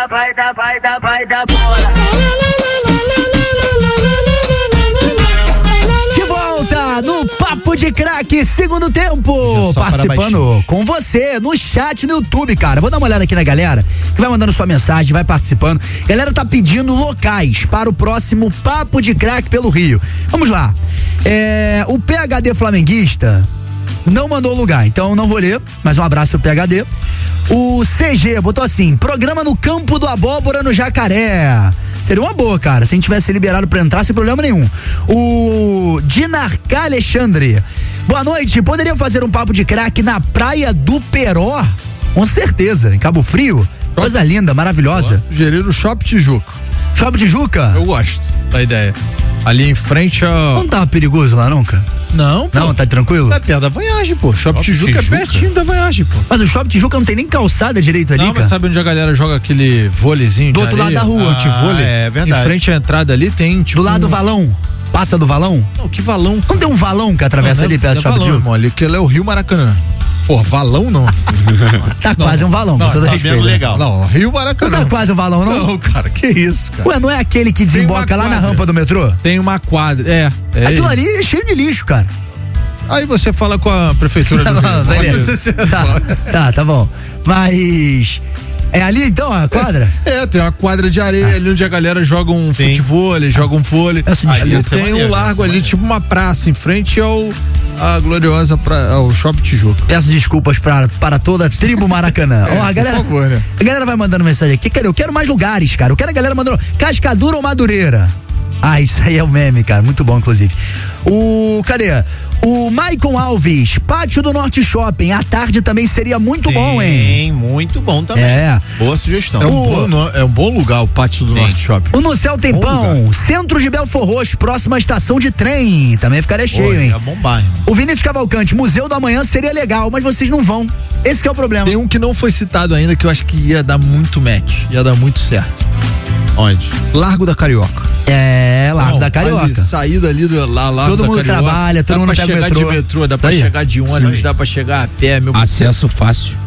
S23: bola.
S1: De volta no Papo Papo de Craque, segundo tempo, participando com você no chat no YouTube, cara. Vou dar uma olhada aqui na galera que vai mandando sua mensagem, vai participando. Galera tá pedindo locais para o próximo Papo de Craque pelo Rio. Vamos lá. O PHD flamenguista não mandou lugar, então não vou ler, mas um abraço pro PHD. O CG botou assim: programa no Campo do Abóbora, no Jacaré. Seria uma boa, cara, se a gente tivesse liberado pra entrar sem problema nenhum. O Dinarca Alexandre: boa noite, poderia fazer um Papo de Craque na Praia do Peró? Com certeza, em Cabo Frio. Coisa linda, maravilhosa.
S2: Sugeri no Shopping Tijuca.
S1: Shopping Tijuca?
S2: Eu gosto da ideia. Ali em frente a...
S1: Não tava perigoso lá nunca?
S2: Não, pô.
S1: Não, tá tranquilo?
S2: É perto da Vanhagem, pô. Shopping Tijuca é pertinho da Vanhagem, pô.
S1: Mas o Shopping Tijuca não tem nem calçada direito ali, cara.
S2: Mas sabe onde a galera joga aquele vôleizinho
S1: do outro lado da rua.
S2: É verdade. Em frente à entrada ali tem, tipo...
S1: Do lado do valão. Passa do valão?
S2: Não, que valão?
S1: Não tem um valão que atravessa ali perto do Shopping Tijuca?
S2: Irmão, ali que é o Rio Maracanã. Pô, valão não.
S1: Tá quase um valão, com todo respeito.
S2: Legal. Não, Rio Maracanã.
S1: Não tá quase um valão, não?
S2: Não, cara, que isso, cara.
S1: Ué, não é aquele que desemboca lá na rampa do metrô?
S2: Tem uma quadra,
S1: Aquilo ali é cheio de lixo, cara.
S2: Aí você fala com a prefeitura do Rio.
S1: Tá bom. Mas... é ali então a quadra?
S2: Tem uma quadra de areia ali onde a galera joga um futevôlei, joga um vôlei. Aí tem um largo ali, tipo uma praça, em frente a gloriosa ao Shopping Tijuca.
S1: Peço desculpas para toda a tribo Maracanã. Ó, a galera, por favor, né? A galera vai mandando mensagem aqui. Cadê? Eu quero mais lugares, cara. Eu quero a galera mandando Cascadura ou Madureira. Ah, isso aí é o meme, cara. Muito bom, inclusive. Cadê? O Maicon Alves, Pátio do Norte Shopping. À tarde também seria muito bom, hein?
S3: Muito bom também. Boa sugestão.
S2: É um bom lugar o Pátio do Norte Shopping.
S1: O No Céu tem Pão, Centro de Belfor Roxo, próxima estação de trem. Também ficaria cheio, hein?
S3: É bombar, irmão.
S1: O Vinícius Cavalcante, Museu do Amanhã seria legal, mas vocês não vão. Esse que é o problema.
S2: Tem um que não foi citado ainda que eu acho que ia dar muito match. Ia dar muito certo.
S3: Onde?
S2: Largo da Carioca.
S1: Largo da Carioca.
S2: Ali, saída ali do lá.
S1: Todo mundo trabalha, todo mundo pega o metrô.
S2: De metrô, dá pra chegar de ônibus, dá pra chegar a pé,
S5: acesso fácil.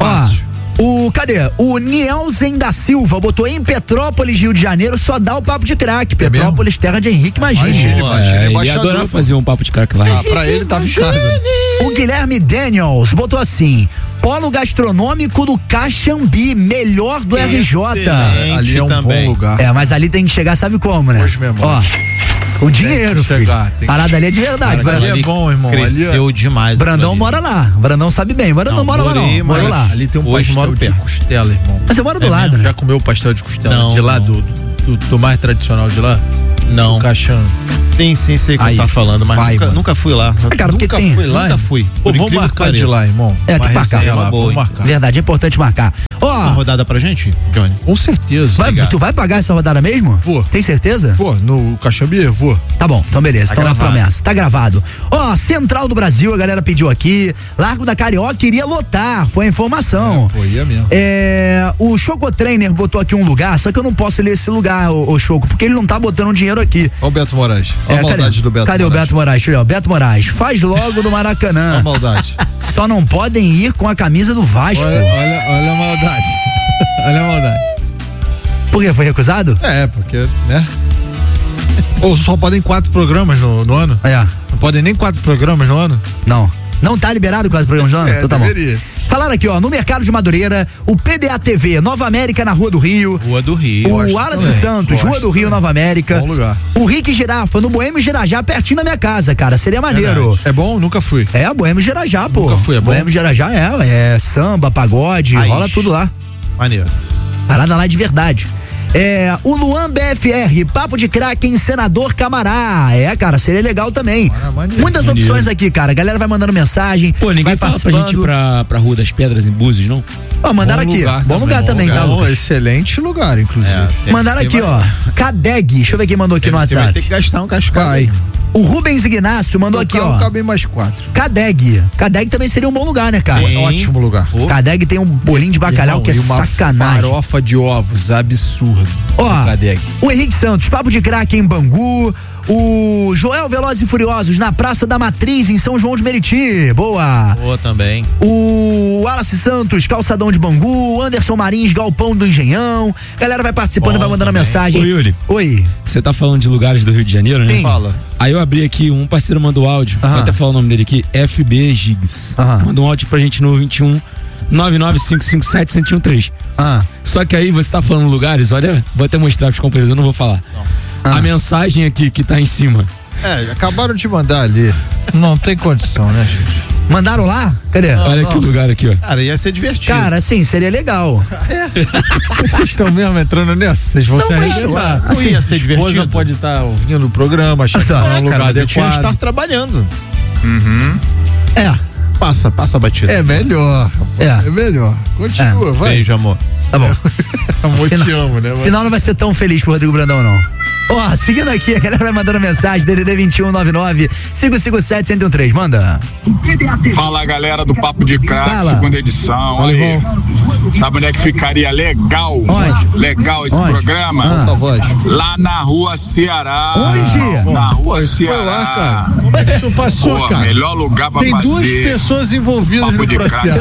S1: Cadê? O Nielsen da Silva botou em Petrópolis, Rio de Janeiro, só dá o Papo de Craque. Petrópolis, terra de Henrique Magini.
S5: Ele ia adorar fazer um Papo de Craque lá.
S2: Pra ele tava em casa.
S1: O Guilherme Daniels botou assim: polo gastronômico do Caxambi, melhor do RJ.
S2: Ali é um bom lugar.
S1: Mas ali tem que chegar, sabe como, né?
S2: Hoje mesmo.
S1: Com dinheiro, filho. Parada ali é de verdade.
S2: Ali é bom, irmão.
S3: Cresceu demais.
S1: Brandão mora lá. Brandão sabe bem. Brandão não mora lá, não. Mora lá.
S2: Ali tem um pastel de costela, irmão.
S1: Mas você mora do lado, né?
S2: Já comeu o pastel de costela de lá, do mais tradicional de lá?
S3: Não.
S2: Do Caixão.
S3: Sim, sei o que você tá falando, mas nunca fui lá.
S1: Cara, porque tem.
S3: Nunca fui.
S2: Pô, vamos marcar de lá, irmão.
S1: Tem que marcar.
S2: Vamos marcar.
S1: Verdade, é importante marcar.
S3: Uma rodada pra gente, Johnny?
S2: Com certeza.
S1: Tu vai pagar essa rodada mesmo?
S2: Vou.
S1: Tem certeza?
S2: Pô, no Caxambi, vou.
S1: Tá bom, então beleza. Então é a promessa. Tá gravado. Central do Brasil, a galera pediu aqui. Largo da Carioca iria lotar. Foi a informação.
S2: Ia mesmo.
S1: O Choco Trainer botou aqui um lugar, só que eu não posso ler esse lugar, o Choco, porque ele não tá botando dinheiro aqui.
S2: Ó o Beto Moraes. Olha a maldade do Beto Moraes.
S1: Cadê o Beto Moraes? Deixa eu ver, Beto Moraes. Faz logo do Maracanã.
S2: Olha a maldade.
S1: Só não podem ir com a camisa do Vasco.
S2: Olha a maldade. Olha a maldade.
S1: Por quê? Foi recusado?
S2: Porque, né? Ou só podem 4 programas no ano? Não podem nem 4 programas no ano?
S1: Não. Não tá liberado 4 programas no ano? Então tá
S2: deveria.
S1: Bom. Falaram aqui, no Mercado de Madureira, o PDA TV, Nova América na Rua do Rio.
S3: Rua do Rio.
S1: O Wallace Santos, Rua do Rio, Nova América.
S2: Bom lugar.
S1: O Rick Girafa, no Boêmio Girajá, pertinho da minha casa, cara. Seria maneiro.
S2: É bom? Nunca fui.
S1: Boêmio Girajá, pô.
S2: Nunca fui, é bom?
S1: Boêmio Girajá é samba, pagode, rola tudo lá.
S3: Maneiro.
S1: Parada lá de verdade. O Luan BFR, Papo de Craque em Senador Camará. Cara, seria legal também. Muitas opções aqui, cara. A galera vai mandando mensagem.
S5: Pô, ninguém fala pra gente ir pra Rua das Pedras em Búzios, não?
S1: Mandaram aqui. Bom lugar também, tá, Lucas?
S2: Excelente lugar, inclusive.
S1: Mandaram aqui, Cadeg. Deixa eu ver quem mandou aqui no WhatsApp.
S3: Vai ter que gastar um cascalho.
S1: O Rubens Ignácio mandou aqui,
S2: Cabem mais 4.
S1: Cadeg. Cadeg também seria um bom lugar, né, cara?
S2: Ótimo lugar.
S1: Cadeg tem um bolinho de bacalhau que é sacanagem.
S2: Uma farofa de ovos absurdo.
S1: O Henrique Santos, Papo de Craque em Bangu. O Joel Velozes e Furiosos na Praça da Matriz, em São João de Meriti. Boa.
S3: Boa também.
S1: O Wallace Santos, Calçadão de Bangu. Anderson Marins, Galpão do Engenhão. Galera vai participando e vai mandando mensagem.
S5: Ô, Yuri.
S1: Oi.
S5: Você tá falando de lugares do Rio de Janeiro, né?
S1: Sim.
S3: Fala.
S5: Aí eu abri aqui, um parceiro mandou áudio. Vou até falar o nome dele aqui. FB Gigs. Mandou um áudio pra gente no 21 99557-1013. Só que aí você tá falando lugares, olha, vou até mostrar pros companheiros, eu não vou falar. A mensagem aqui que tá em cima.
S2: Acabaram de mandar ali. Não tem condição, né, gente?
S1: Mandaram lá? Cadê?
S5: Olha que lugar aqui, ó.
S3: Cara, ia ser divertido.
S1: Cara, sim, seria legal.
S2: Vocês estão mesmo entrando nessa? Vocês vão se arrebentar.
S3: Não ia ser divertido.
S2: Pode estar ouvindo o programa, achando que é um lugar adequado.
S3: estar trabalhando. Passa a batida.
S2: É melhor. É melhor. Continua, vai.
S3: Beijo, amor.
S1: Tá bom.
S2: Amor, te amo, né?
S1: Final não vai ser tão feliz pro Rodrigo Brandão, não. Ó, seguindo aqui, a galera vai mandando mensagem, DDD 2199-557-1013, manda.
S6: Fala, galera do Papo de Crack, segunda edição. Olha aí. Sabe onde é que ficaria legal? Legal esse programa? Lá na Rua Ceará.
S1: Onde?
S6: Na Rua
S2: Ceará.
S6: Foi lá,
S2: cara. Isso passou, cara.
S6: Melhor lugar pra
S2: Tem
S6: fazer.
S2: Tem duas pessoas envolvidas no processo.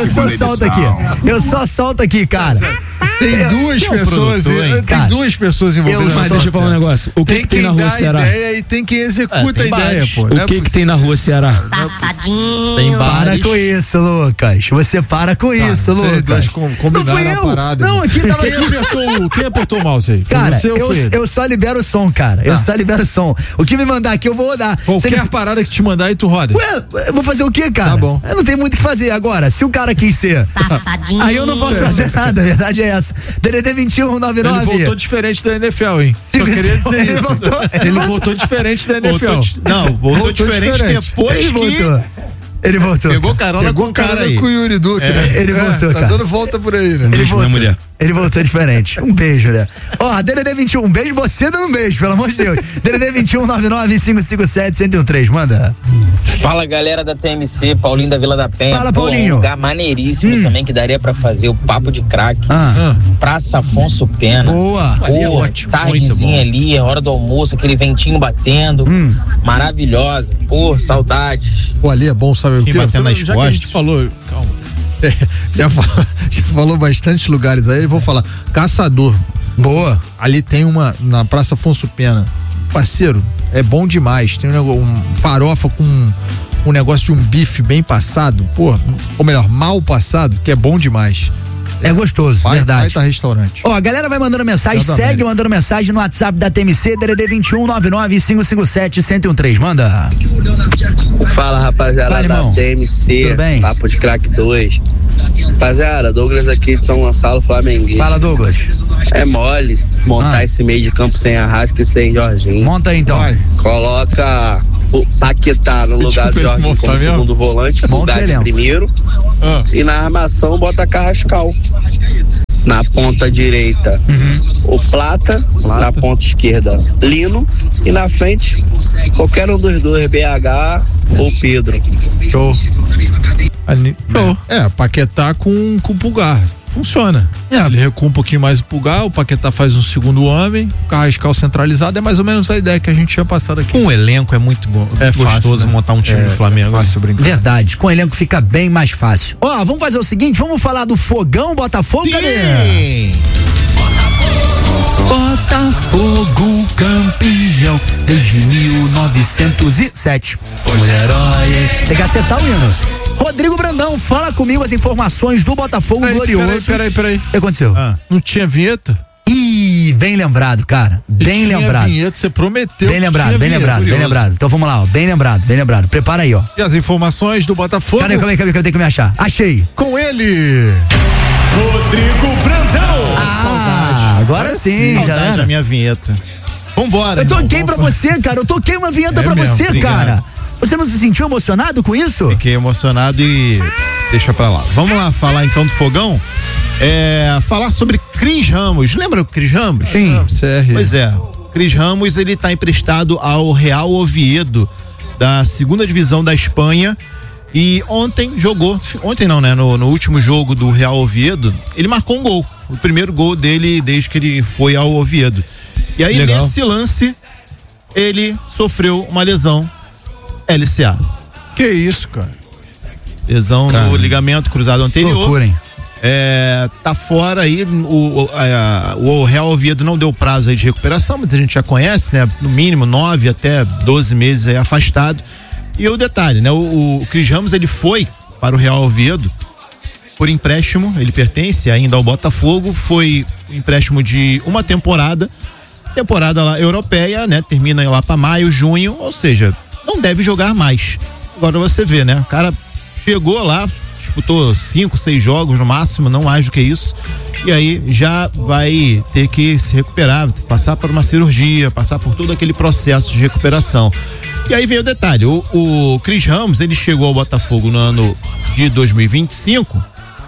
S1: Eu só solto aqui, cara.
S2: Tem duas pessoas, tem duas pessoas envolvidas.
S5: Mas deixa eu falar um negócio. O que tem na Rua Ceará?
S2: Tem quem dá a ideia e tem quem executa a ideia, pô.
S5: O que tem na Rua Ceará?
S1: Tem para com isso, Lucas. Você para com isso, Lucas.
S2: Combinaram a parada.
S1: Não, aqui tava...
S2: Quem apertou o mouse aí?
S1: Cara, eu só libero o som, cara. Eu só libero o som. O que me mandar aqui, eu vou rodar.
S2: Qualquer parada que te mandar aí, tu roda.
S1: Ué, eu vou fazer o quê, cara?
S2: Tá bom.
S1: Eu não tenho muito o que fazer. Agora, se o cara quis ser, aí eu não posso fazer nada. A verdade é essa. DDD 2199.
S2: Ele voltou diferente da NFL, hein? Só queria dizer isso. Ele voltou diferente da NFL.
S3: Voltou diferente depois que...
S1: Ele voltou.
S3: Pegou carona com o cara aí.
S2: Com o Yuri Duque, né?
S1: Ele voltou,
S2: tá
S1: cara.
S2: dando volta por aí, né?
S1: Ele voltou diferente. Um beijo, né? Ó, DDD 21, um beijo, você dando um beijo, pelo amor de Deus. DDD 2199-557-1013, manda.
S7: Fala, galera da TMC, Paulinho da Vila da Penha.
S1: Fala, Paulinho.
S7: Um lugar maneiríssimo também que daria pra fazer o Papo de Crack. Praça Afonso Pena.
S1: Boa.
S7: Ali é ótimo. Tardezinha ali, hora do almoço, aquele ventinho batendo. Maravilhosa. Pô, saudades.
S2: Pô, ali é bom, sabe o quê?
S3: Batendo nas
S2: já que a gente falou, calma. Já falou bastante lugares aí, vou falar. Caçador.
S1: Boa.
S2: Ali tem uma, na Praça Afonso Pena. Parceiro, é bom demais. Tem um farofa com um negócio de um bife bem passado, pô, ou melhor, mal passado, que é bom demais.
S1: É gostoso, verdade.
S2: Vai tá restaurante.
S1: Ó, a galera vai mandando mensagem, segue mandando mensagem no WhatsApp da TMC, DDD 2199-557-1013, manda.
S8: Fala, rapaziada da TMC,
S1: tudo bem?
S8: Papo de Crack 2. Rapaziada, Douglas aqui de São Gonçalo, Flamenguista.
S1: Fala, Douglas.
S8: É mole montar esse meio de campo sem Arrasca e sem Jorginho.
S1: Monta aí, então.
S8: Coloca o Paquetá no lugar do Jorginho como segundo volante, lugar de primeiro. E na armação bota Carrascal. Na ponta direita, o Plata, na ponta esquerda, Lino, e na frente, qualquer um dos dois, BH ou Pedro.
S1: Show.
S2: Paquetá com o Pulgar. Funciona. Ele recua um pouquinho mais o Pulgar, o Paquetá faz um segundo homem, o Carrascal centralizado, é mais ou menos a ideia que a gente tinha passado aqui.
S3: Com um elenco é muito bom. É gostoso fácil, né? Montar um time do Flamengo.
S2: É fácil brincar.
S1: Verdade, com o elenco fica bem mais fácil. Ó, vamos fazer o seguinte, vamos falar do Fogão Botafogo, cadê? Botafogo campeão desde 1907. O herói. Tem que acertar o hino. Rodrigo Brandão, fala comigo as informações do Botafogo glorioso.
S2: Peraí.
S1: O que aconteceu?
S2: Não tinha vinheta?
S1: Ih, bem lembrado, cara. Bem lembrado.
S2: Vinheta, você prometeu.
S1: Bem lembrado. Então vamos lá, ó. Bem lembrado. Prepara aí, ó.
S2: E as informações do Botafogo?
S1: Cadê? Eu tenho que me achar. Achei.
S2: Com ele,
S12: Rodrigo Brandão.
S1: Agora sim, já era.
S3: A minha vinheta. Vambora.
S1: Eu toquei pra você, cara. Eu toquei uma vinheta pra você,
S3: obrigado.
S1: cara. Você não se sentiu emocionado com isso?
S3: Fiquei emocionado e deixa pra lá. Vamos lá falar então do Fogão? Falar sobre Cris Ramos. Lembra o Cris Ramos?
S1: Sim.
S3: Pois é. Cris Ramos, ele tá emprestado ao Real Oviedo, da segunda divisão da Espanha. E ontem não, né? No último jogo do Real Oviedo, ele marcou um gol. O primeiro gol dele desde que ele foi ao Oviedo. E aí, nesse lance, ele sofreu uma lesão LCA.
S2: Que isso, cara?
S3: Lesão no ligamento cruzado anterior.
S1: Loucura, hein?
S3: Tá fora aí, o Real Oviedo não deu prazo aí de recuperação, mas a gente já conhece, né? No mínimo 9 até 12 meses aí afastado. E o detalhe, né? O Cris Ramos, ele foi para o Real Oviedo por empréstimo, ele pertence ainda ao Botafogo, foi um empréstimo de uma temporada lá europeia, né? Termina lá para maio, junho, ou seja, não deve jogar mais. Agora você vê, né? O cara chegou lá, disputou 5, 6 jogos no máximo, não mais do que isso, e aí já vai ter que se recuperar, passar por uma cirurgia, passar por todo aquele processo de recuperação. E aí vem o detalhe, o Cris Ramos, ele chegou ao Botafogo no ano de 2025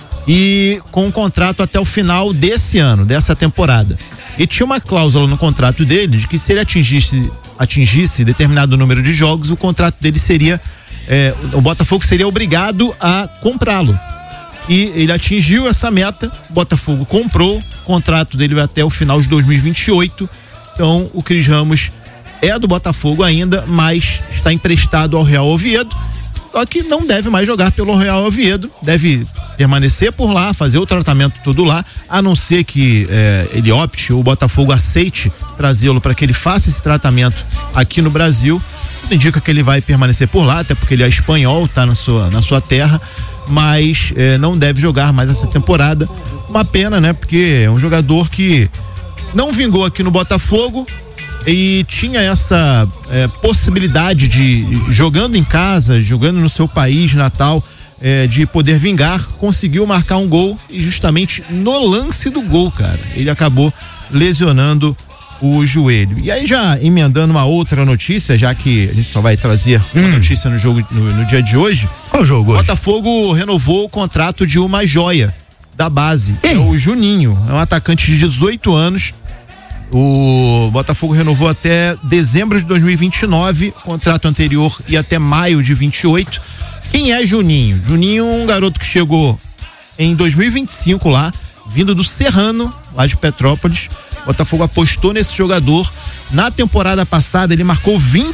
S3: e com um contrato até o final desse ano, dessa temporada. E tinha uma cláusula no contrato dele de que se ele atingisse determinado número de jogos, o contrato dele seria o Botafogo seria obrigado a comprá-lo. E ele atingiu essa meta, o Botafogo comprou, o contrato dele vai até o final de 2028. Então o Cris Ramos é do Botafogo ainda, mas está emprestado ao Real Oviedo. Só que não deve mais jogar pelo Real Oviedo, deve permanecer por lá, fazer o tratamento todo lá, a não ser que ele opte, o Botafogo aceite trazê-lo para que ele faça esse tratamento aqui no Brasil. Tudo indica que ele vai permanecer por lá, até porque ele é espanhol, tá na sua terra, mas não deve jogar mais essa temporada. Uma pena, né? Porque é um jogador que não vingou aqui no Botafogo e tinha essa possibilidade de, jogando em casa, jogando no seu país natal, de poder vingar, conseguiu marcar um gol e justamente no lance do gol, cara, ele acabou lesionando o joelho. E aí, já emendando uma outra notícia, já que a gente só vai trazer uma notícia no jogo no dia de hoje.
S1: Qual jogo hoje?
S3: Botafogo renovou o contrato de uma joia da base, é o Juninho, é um atacante de 18 anos. O Botafogo renovou até dezembro de 2029, contrato anterior ia até maio de 28. Quem é Juninho? Juninho é um garoto que chegou em 2025 lá, vindo do Serrano, lá de Petrópolis. O Botafogo apostou nesse jogador. Na temporada passada ele marcou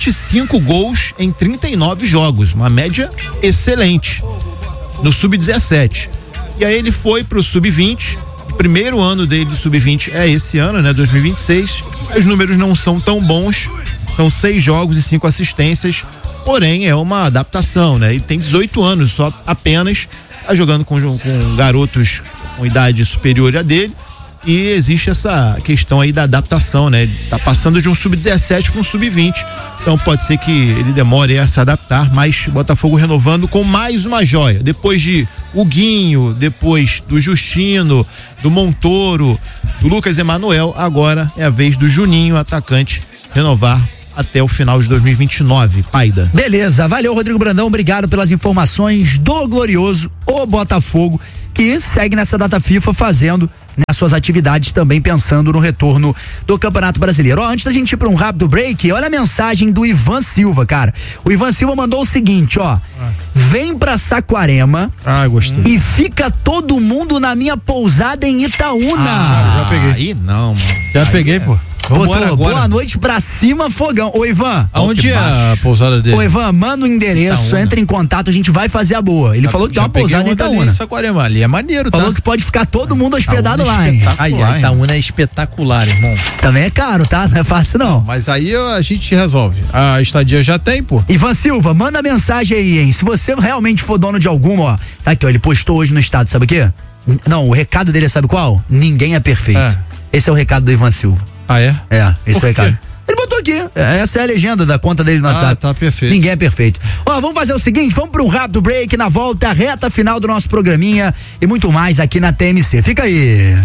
S3: 25 gols em 39 jogos, uma média excelente no Sub-17. E aí ele foi pro Sub-20. O primeiro ano dele do Sub-20 é esse ano, né, 2026. Os números não são tão bons, são 6 jogos e 5 assistências, porém é uma adaptação, né? Ele tem 18 anos só apenas, tá jogando com garotos com idade superior a dele. E existe essa questão aí da adaptação, né? Ele tá passando de um Sub-17 para um Sub-20. Então pode ser que ele demore a se adaptar, mas o Botafogo renovando com mais uma joia. Depois de Huguinho, depois do Justino, do Montoro, do Lucas Emanuel, agora é a vez do Juninho, atacante, renovar até o final de 2029, Paida.
S1: Beleza, valeu Rodrigo Brandão, obrigado pelas informações do glorioso o Botafogo, que segue nessa data FIFA fazendo, né, as suas atividades também pensando no retorno do Campeonato Brasileiro. Antes da gente ir para um rápido break, olha a mensagem do Ivan Silva, cara. O Ivan Silva mandou o seguinte, ó: vem pra Saquarema
S2: gostei.
S1: E fica todo mundo na minha pousada em Itaúna.
S2: Já peguei.
S3: Aí não, mano.
S2: Já peguei, pô.
S1: Botou boa noite pra cima, fogão. Ô, Ivan.
S2: Aonde é a pousada dele?
S1: Ô, Ivan, manda o endereço, Itaúna. Entra em contato, a gente vai fazer a boa. Ele falou que tem uma pousada em Itaúna.
S2: Saquarema, ali é maneiro,
S1: falou que pode ficar todo mundo hospedado lá, hein?
S2: Aí, a Itaúna é espetacular, irmão.
S1: Também é caro, tá? Não é fácil, não.
S2: Mas aí a gente resolve. A estadia já tem, pô.
S1: Ivan Silva, manda mensagem aí, hein? Se você realmente for dono de alguma, ó. Tá aqui, ó. Ele postou hoje no estado, sabe o quê? Não, o recado dele é, sabe qual? Ninguém é perfeito. Esse é o recado do Ivan Silva.
S2: Ah, é?
S1: Esse é o recado. Ele botou aqui, essa é a legenda da conta dele no WhatsApp.
S2: Tá perfeito.
S1: Ninguém é perfeito. Ó, vamos fazer o seguinte, vamos para um rápido break, na volta, reta final do nosso programinha e muito mais aqui na TMC. Fica aí.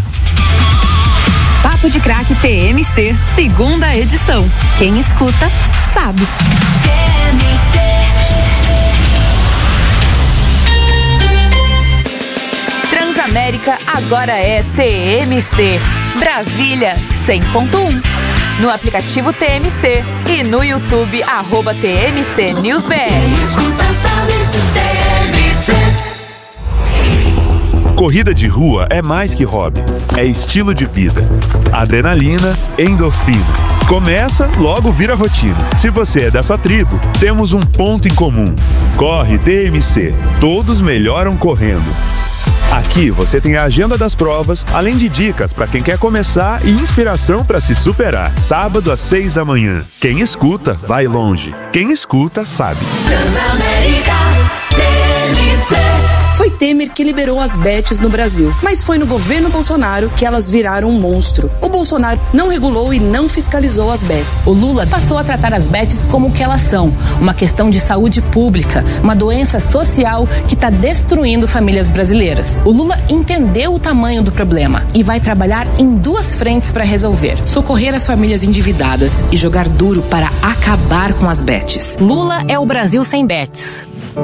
S10: Papo de Craque TMC, segunda edição. Quem escuta, sabe. Transamérica agora é TMC. Brasília 100.1. No aplicativo TMC e no YouTube @TMC NewsBR.
S21: Corrida de rua é mais que hobby, é estilo de vida. Adrenalina, endorfina. Começa, logo vira rotina. Se você é dessa tribo, temos um ponto em comum. Corre TMC. Todos melhoram correndo. Aqui você tem a agenda das provas, além de dicas para quem quer começar e inspiração para se superar. Sábado às 6 da manhã. Quem escuta, vai longe. Quem escuta, sabe.
S14: Transamérica TMC.
S9: Foi Temer que liberou as bets no Brasil, mas foi no governo Bolsonaro que elas viraram um monstro. O Bolsonaro não regulou e não fiscalizou as bets.
S15: O Lula passou a tratar as bets como o que elas são, uma questão de saúde pública, uma doença social que está destruindo famílias brasileiras. O Lula entendeu o tamanho do problema e vai trabalhar em duas frentes para resolver: socorrer as famílias endividadas e jogar duro para acabar com as bets. Lula é o Brasil sem bets.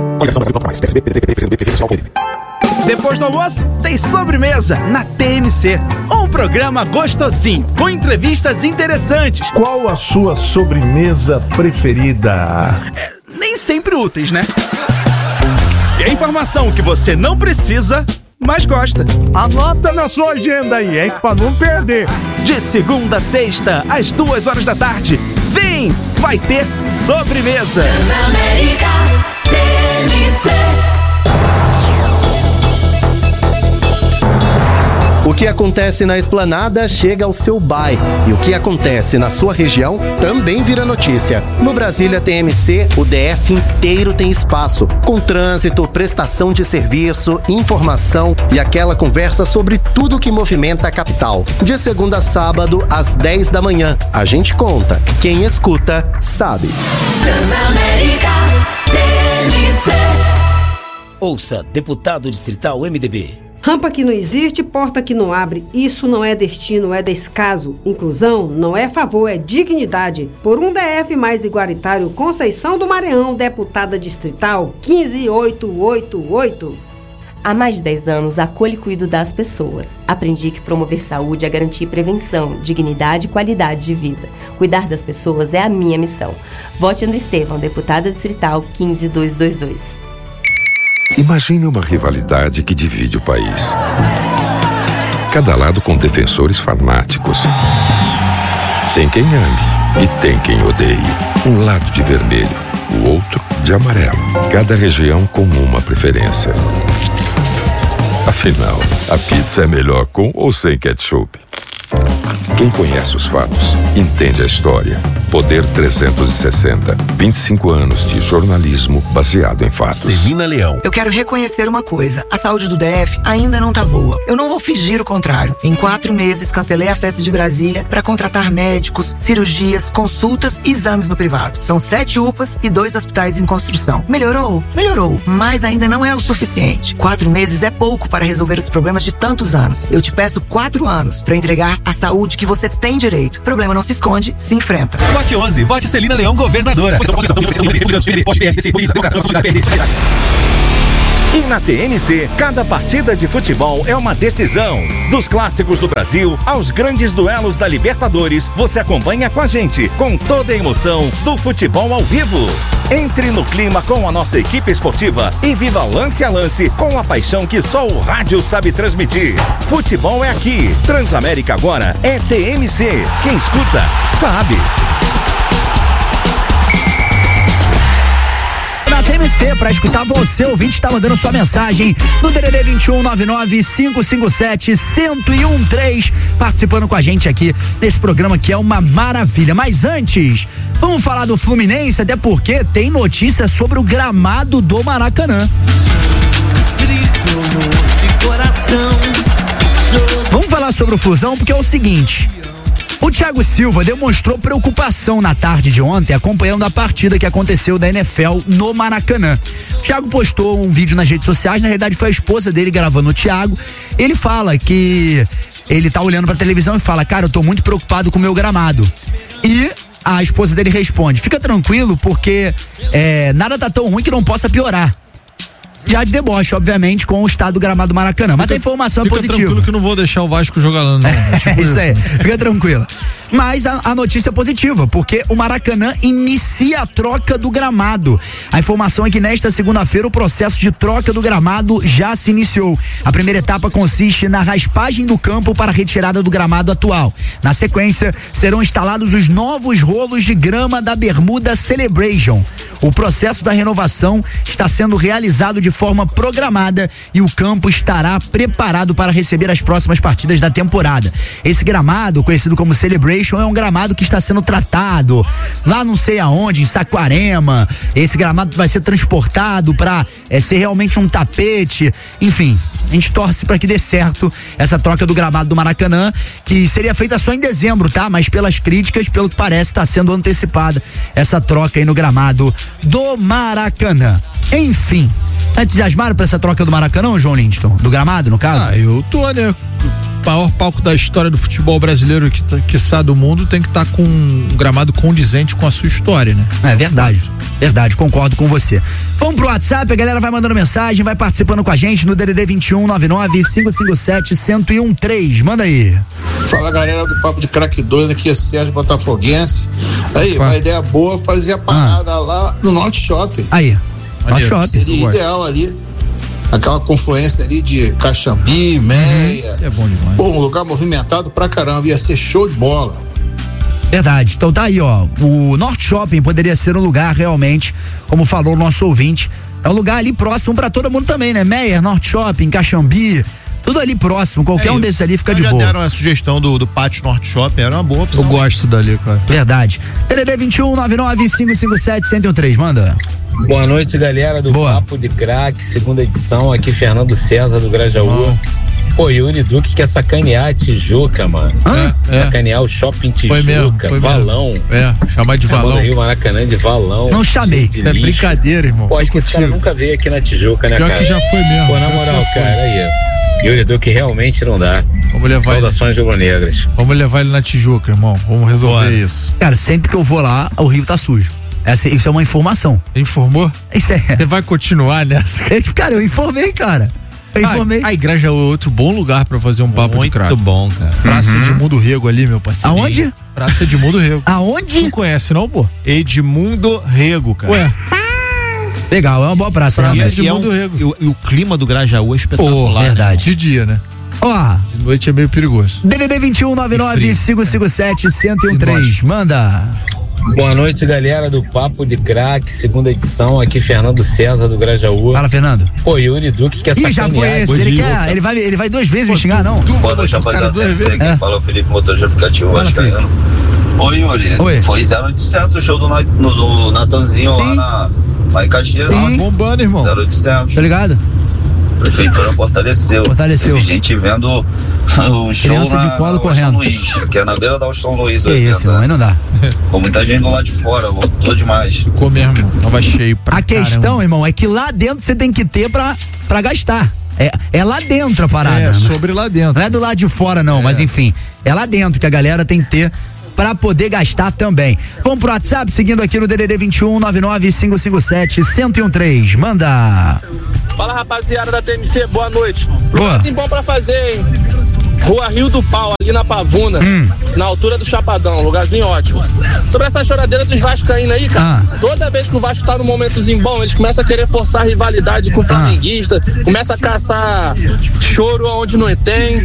S11: Depois do almoço, tem sobremesa na TMC. Um programa gostosinho, com entrevistas interessantes.
S12: Qual a sua sobremesa preferida?
S11: Nem sempre úteis, né? E a informação que você não precisa, mas gosta.
S12: Anota na sua agenda aí, hein? Pra não perder.
S11: De segunda a sexta, às 2 horas da tarde. Vem! Vai ter sobremesa.
S14: Transamérica TMC.
S16: O que acontece na Esplanada chega ao seu bairro. E o que acontece na sua região também vira notícia. No Brasília TMC, o DF inteiro tem espaço, com trânsito, prestação de serviço, informação e aquela conversa sobre tudo que movimenta a capital. De segunda a sábado, às 10 da manhã. A gente conta. Quem escuta, sabe.
S14: Transamérica TMC.
S24: Ouça, deputado distrital MDB.
S25: Rampa que não existe, porta que não abre. Isso não é destino, é descaso. Inclusão não é favor, é dignidade. Por um DF mais igualitário, Conceição do Maranhão, deputada distrital 15888.
S26: Há mais de 10 anos, acolho e cuido das pessoas. Aprendi que promover saúde é garantir prevenção, dignidade e qualidade de vida. Cuidar das pessoas é a minha missão. Vote André Estevão, deputada distrital 15222.
S27: Imagine uma rivalidade que divide o país. Cada lado com defensores fanáticos. Tem quem ame e tem quem odeie. Um lado de vermelho, o outro de amarelo. Cada região com uma preferência. Afinal, a pizza é melhor com ou sem ketchup? Quem conhece os fatos, entende a história. Poder 360. 25 anos de jornalismo baseado em fatos.
S28: Celina Leão.
S29: Eu quero reconhecer uma coisa. A saúde do DF ainda não tá boa. Eu não vou fingir o contrário. Em 4 meses, cancelei a festa de Brasília para contratar médicos, cirurgias, consultas e exames no privado. São 7 UPAs e 2 hospitais em construção. Melhorou? Melhorou. Mas ainda não é o suficiente. 4 meses é pouco para resolver os problemas de tantos anos. Eu te peço 4 anos para entregar a saúde que você tem direito. Problema não se esconde, se enfrenta.
S28: Vote 11. Vote Celina Leão, governadora.
S30: E na TMC, cada partida de futebol é uma decisão. Dos clássicos do Brasil aos grandes duelos da Libertadores, você acompanha com a gente, com toda a emoção do futebol ao vivo. Entre no clima com a nossa equipe esportiva e viva lance a lance com a paixão que só o rádio sabe transmitir. Futebol é aqui. Transamérica agora é TMC. Quem escuta, sabe.
S1: TMC, pra escutar você, ouvinte, tá mandando sua mensagem no DDD 2199-557-1013, participando com a gente aqui nesse programa que é uma maravilha. Mas antes, vamos falar do Fluminense, até porque tem notícia sobre o gramado do Maracanã. Vamos falar sobre o Flusão, porque é o seguinte: o Thiago Silva demonstrou preocupação na tarde de ontem, acompanhando a partida que aconteceu da NFL no Maracanã. O Thiago postou um vídeo nas redes sociais, na realidade foi a esposa dele gravando o Thiago. Ele fala que ele tá olhando pra televisão e fala: cara, eu tô muito preocupado com o meu gramado. E a esposa dele responde: fica tranquilo, porque nada tá tão ruim que não possa piorar. Já de deboche, obviamente, com o estado do gramado do Maracanã. Mas a informação é positiva.
S2: Fica tranquilo que não vou deixar o Vasco jogar lá, não.
S1: Isso aí, fica tranquilo. Mas a notícia é positiva, porque o Maracanã inicia a troca do gramado. A informação é que nesta segunda-feira o processo de troca do gramado já se iniciou. A primeira etapa consiste na raspagem do campo para a retirada do gramado atual. Na sequência, serão instalados os novos rolos de grama da Bermuda Celebration. O processo da renovação está sendo realizado de forma programada e o campo estará preparado para receber as próximas partidas da temporada. Esse gramado, conhecido como Celebration, é um gramado que está sendo tratado lá não sei aonde, em Saquarema. Esse gramado vai ser transportado para ser realmente um tapete. Enfim, a gente torce para que dê certo essa troca do gramado do Maracanã, que seria feita só em dezembro, tá? Mas pelas críticas, pelo que parece, está sendo antecipada essa troca aí no gramado do Maracanã. Enfim, tá entusiasmado pra essa troca do Maracanã, João Lindston? Do gramado, no caso?
S2: Eu tô, né? O maior palco da história do futebol brasileiro que está do mundo tem que estar com um gramado condizente com a sua história, né?
S1: É verdade. Verdade, concordo com você. Vamos pro WhatsApp, a galera vai mandando mensagem, vai participando com a gente no DDD 21 99 557 1013. Manda aí.
S4: Fala, galera do Papo de Craque 2, aqui é Sérgio Botafoguense. Aí, uma ideia boa, fazer a parada lá no Norte Shopping.
S1: Aí, Norte Shopping.
S4: Seria ideal ali. Aquela confluência ali de Caxambi, Meia.
S2: É bom demais.
S4: Pô, um lugar movimentado pra caramba, ia ser show de bola.
S1: Verdade, então tá aí, ó, o Norte Shopping poderia ser um lugar realmente, como falou o nosso ouvinte, é um lugar ali próximo pra todo mundo também, né? Meia, Norte Shopping, Caxambi, tudo ali próximo, qualquer um desses ali fica de boa.
S3: Já deram a sugestão do Pátio Norte Shopping, era uma boa opção.
S2: Eu gosto dali, cara.
S1: Verdade. DDD 21 99 557 1013, manda.
S5: Boa noite, galera do Papo de Craque, segunda edição, aqui Fernando César do Grajaú. Pô, Yuri Duque quer sacanear a Tijuca, mano. Sacanear o Shopping Tijuca, Valão.
S2: Chamar de Valão.
S5: Rio Maracanã de Valão.
S1: Não chamei.
S2: É brincadeira, irmão.
S5: Pô, acho que esse cara nunca veio aqui na Tijuca, né,
S2: Pior
S5: cara?
S2: que já foi mesmo.
S5: Pô, na moral, cara, aí, ó. Yuri Duque realmente não dá.
S2: Vamos levar
S5: Saudações rubro-negras.
S2: Vamos levar ele na Tijuca, irmão. Vamos resolver isso.
S1: Cara, sempre que eu vou lá, o Rio tá sujo. Isso é uma informação.
S2: Informou?
S1: Isso é.
S2: Você vai continuar nessa?
S1: Cara, eu informei, cara. Eu informei.
S2: A igreja é outro bom lugar pra fazer um papo de craque.
S3: Muito bom, cara.
S2: Praça Edmundo Rego ali, meu parceiro.
S1: Aonde?
S2: Praça Edmundo Rego.
S1: Aonde?
S2: Não conhece não, pô?
S3: Edmundo Rego, cara.
S2: Ué.
S1: Legal, é uma boa praça.
S3: Edmundo Rego. E o clima do Grajaú é espetacular.
S1: Pô, verdade.
S2: De dia, né?
S1: Ó.
S2: De noite é meio perigoso.
S1: DDD 21 99 557 1013. Manda.
S5: Boa noite, galera do Papo de Craque, segunda edição, aqui Fernando César do Grajaú.
S1: Fala, Fernando.
S5: Pô, Yuri Duque quer sacanear.
S1: Já foi esse, ele vai 2 vezes me xingar, não?
S6: Boa noite, rapaziada. Quem fala é o Felipe, motor de aplicativo vascaíno. Oi, Yuri. Foi 0 de certo o show do Natanzinho lá em Caxias.
S2: Tá bombando, irmão.
S6: 0 de certo.
S1: Tá ligado?
S6: A prefeitura fortaleceu. Teve gente vendo o show
S1: criança de colo correndo.
S6: Luiz, que é na beira da São Luís.
S1: Que isso, aí não dá.
S6: Com muita gente lá de fora, voltou demais.
S2: Ficou mesmo, tava cheio pra
S1: A questão, irmão, é que lá dentro você tem que ter pra gastar. É lá dentro a parada.
S2: É, sobre lá dentro.
S1: Não é do lado de fora, não, mas enfim. É lá dentro que a galera tem que ter pra poder gastar também. Vamos pro WhatsApp, seguindo aqui no DDD 21 99 557 1013. Manda.
S13: Fala, rapaziada da TMC, boa noite.
S1: Boa.
S13: Tem bom pra fazer, hein? Rua Rio do Pau, ali na Pavuna, na altura do Chapadão, lugarzinho ótimo. Sobre essa choradeira dos vascaínos aí, cara, toda vez que o Vasco tá num momentozinho bom, eles começam a querer forçar a rivalidade com o flamenguista, começa a caçar choro onde não tem,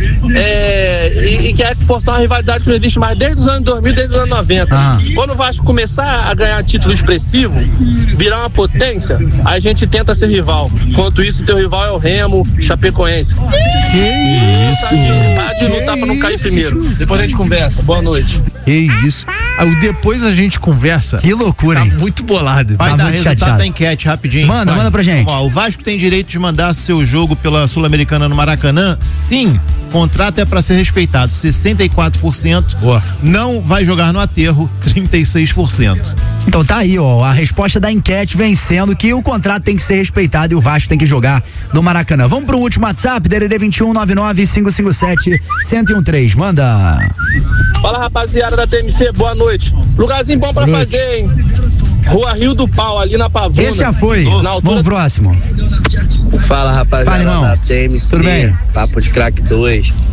S13: e quer forçar uma rivalidade que não existe mais desde os anos 2000, desde os anos 90. Quando o Vasco começar a ganhar título expressivo, virar uma potência, a gente tenta ser rival. Enquanto isso, teu rival é o Remo, Chapecoense.
S2: Que isso?
S13: Para de lutar pra não cair primeiro. Depois a gente conversa. Boa noite.
S2: Que isso? Depois a gente conversa.
S1: Que loucura, hein?
S2: Muito bolado.
S3: Vai
S1: Tá
S3: dar
S1: muito
S3: resultado
S1: chateado.
S3: da enquete rapidinho.
S1: Manda pra gente.
S3: Ó, o Vasco tem direito de mandar seu jogo pela Sul-Americana no Maracanã? Sim. Contrato é pra ser respeitado. 64%.
S2: Boa.
S3: Não vai jogar no aterro. 36%.
S1: Então tá aí, ó, a resposta da enquete vencendo que o contrato tem que ser respeitado e o Vasco tem que jogar no Maracanã. Vamos pro último WhatsApp, DDD 21 99 557 1013. Manda.
S13: Fala, rapaziada da TMC, boa noite. Lugarzinho bom pra fazer, hein? Rua Rio do Pau, ali na Pavuna.
S1: Esse já foi. Vamos próximo.
S8: Fala, rapaziada da TMC.
S1: Tudo bem?
S8: Papo de Craque 2.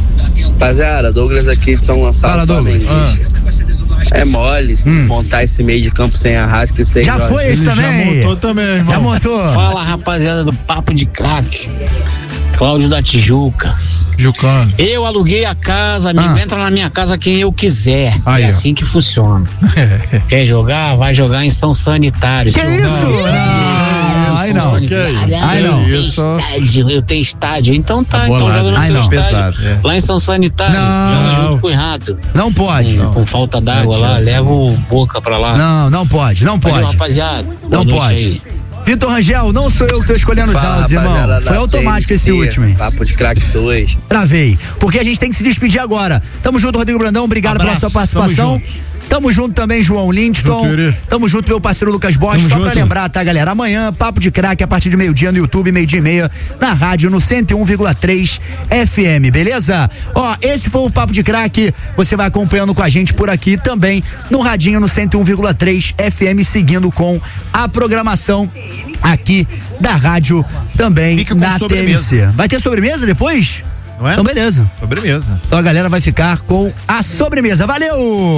S8: Rapaziada, Douglas aqui de São Gonçalo. Fala, Douglas. É mole montar esse meio de campo sem Arrasca e sem
S1: Já
S8: Jorge.
S1: foi esse também?
S2: Já montou também, irmão.
S1: Já montou.
S7: Fala, rapaziada do Papo de Craque. Cláudio da Tijuca.
S2: Jucano.
S7: Eu aluguei a casa, amigo, entra na minha casa quem eu quiser.
S2: Aí,
S7: é assim que funciona. Quer jogar? Vai jogar em São Sanitário.
S1: Que isso? Ai não.
S7: Ai não. Eu tenho estádio. Então tá, então joga no teu estádio. Lá em São Sanitário, joga junto com o Rato.
S1: Não pode.
S7: Com falta d'água lá, leva o Boca pra lá.
S1: Não pode.
S7: Valeu, rapaziada.
S1: Não pode. Vitor Rangel, não sou eu que tô escolhendo os áudios, irmão. Foi automático esse último, hein?
S8: Papo de Craque 2.
S1: Travei. Porque a gente tem que se despedir agora. Tamo junto, Rodrigo Brandão. Obrigado pela sua participação. Tamo junto também, João Lindston. Tamo junto, meu parceiro Lucas Bosch. Só pra lembrar, tá, galera? Amanhã, Papo de Craque, a partir de meio-dia no YouTube, meio-dia e meia, na rádio, no 101,3 FM, beleza? Ó, esse foi o Papo de Craque. Você vai acompanhando com a gente por aqui também, no radinho, no 101,3 FM, seguindo com a programação aqui da rádio também na TMC. Vai ter sobremesa depois?
S3: Não é?
S1: Então, beleza.
S3: Sobremesa.
S1: Então a galera vai ficar com a sobremesa. Valeu!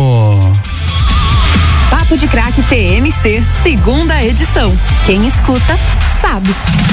S9: Papo de Craque TMC, segunda edição. Quem escuta, sabe.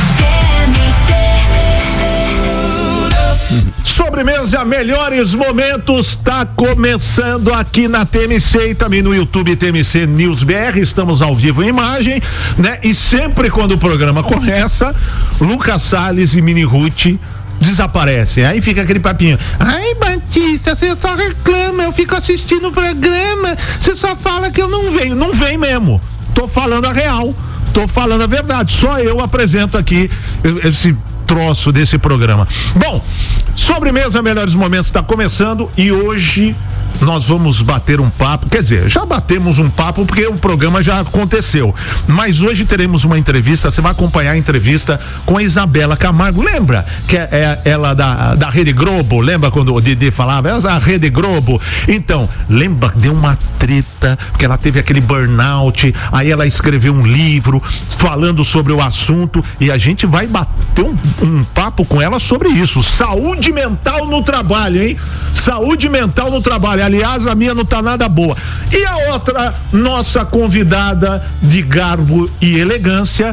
S12: Sobremesa, melhores momentos, tá começando aqui na TMC e também no YouTube TMC News BR, estamos ao vivo em imagem, né? E sempre quando o programa começa, Lucas Salles e Mini Ruth desaparecem, aí fica aquele papinho: ai, Batista, você só reclama, eu fico assistindo o programa, você só fala que eu não venho. Não vem mesmo, tô falando a real, tô falando a verdade, só eu apresento aqui esse troço desse programa. Bom, sobremesa, melhores momentos, tá começando e hoje nós vamos bater um papo, quer dizer, já batemos um papo porque o programa já aconteceu, mas hoje teremos uma entrevista, você vai acompanhar a entrevista com a Isabela Camargo, lembra? Que é ela da Rede Globo, lembra quando o Didi falava, a Rede Globo? Então, lembra, deu uma treta, porque ela teve aquele burnout, aí ela escreveu um livro falando sobre o assunto e a gente vai bater um papo com ela sobre isso, saúde mental no trabalho, hein? Saúde mental no trabalho. Aliás, a minha não tá nada boa. E a outra, nossa convidada de garbo e elegância,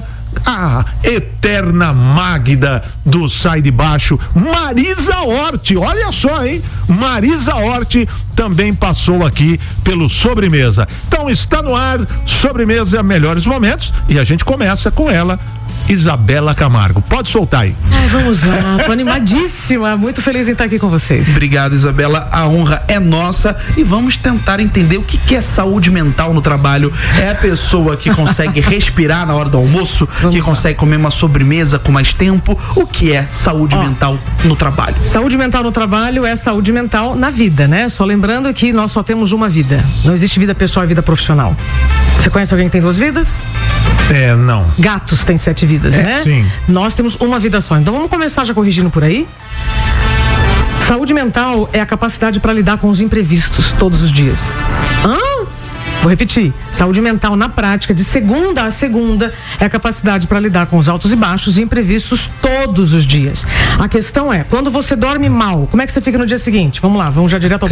S12: a eterna Magda do Sai de Baixo, Marisa Hort. Olha só, hein? Marisa Hort também passou aqui pelo Sobremesa. Então está no ar, Sobremesa, melhores momentos, e a gente começa com ela, Isabela Camargo. Pode soltar aí.
S10: Ai, vamos lá, tô animadíssima, muito feliz em estar aqui com vocês.
S11: Obrigado, Isabela, a honra é nossa e vamos tentar entender o que é saúde mental no trabalho. É a pessoa que consegue respirar na hora do almoço, que consegue comer uma sobremesa com mais tempo. O que é saúde mental no trabalho?
S10: Saúde mental no trabalho é saúde mental na vida, né? Só lembrando que nós só temos uma vida, não existe vida pessoal e vida profissional. Você conhece alguém que tem 2 vidas?
S12: Não.
S10: Gatos têm 7 vidas, né?
S12: Sim.
S10: Nós temos uma vida só. Então vamos começar já corrigindo por aí. Saúde mental é a capacidade para lidar com os imprevistos todos os dias. Vou repetir. Saúde mental na prática, de segunda a segunda, é a capacidade para lidar com os altos e baixos e imprevistos todos os dias. A questão é, quando você dorme mal, como é que você fica no dia seguinte? Vamos lá, vamos já direto ao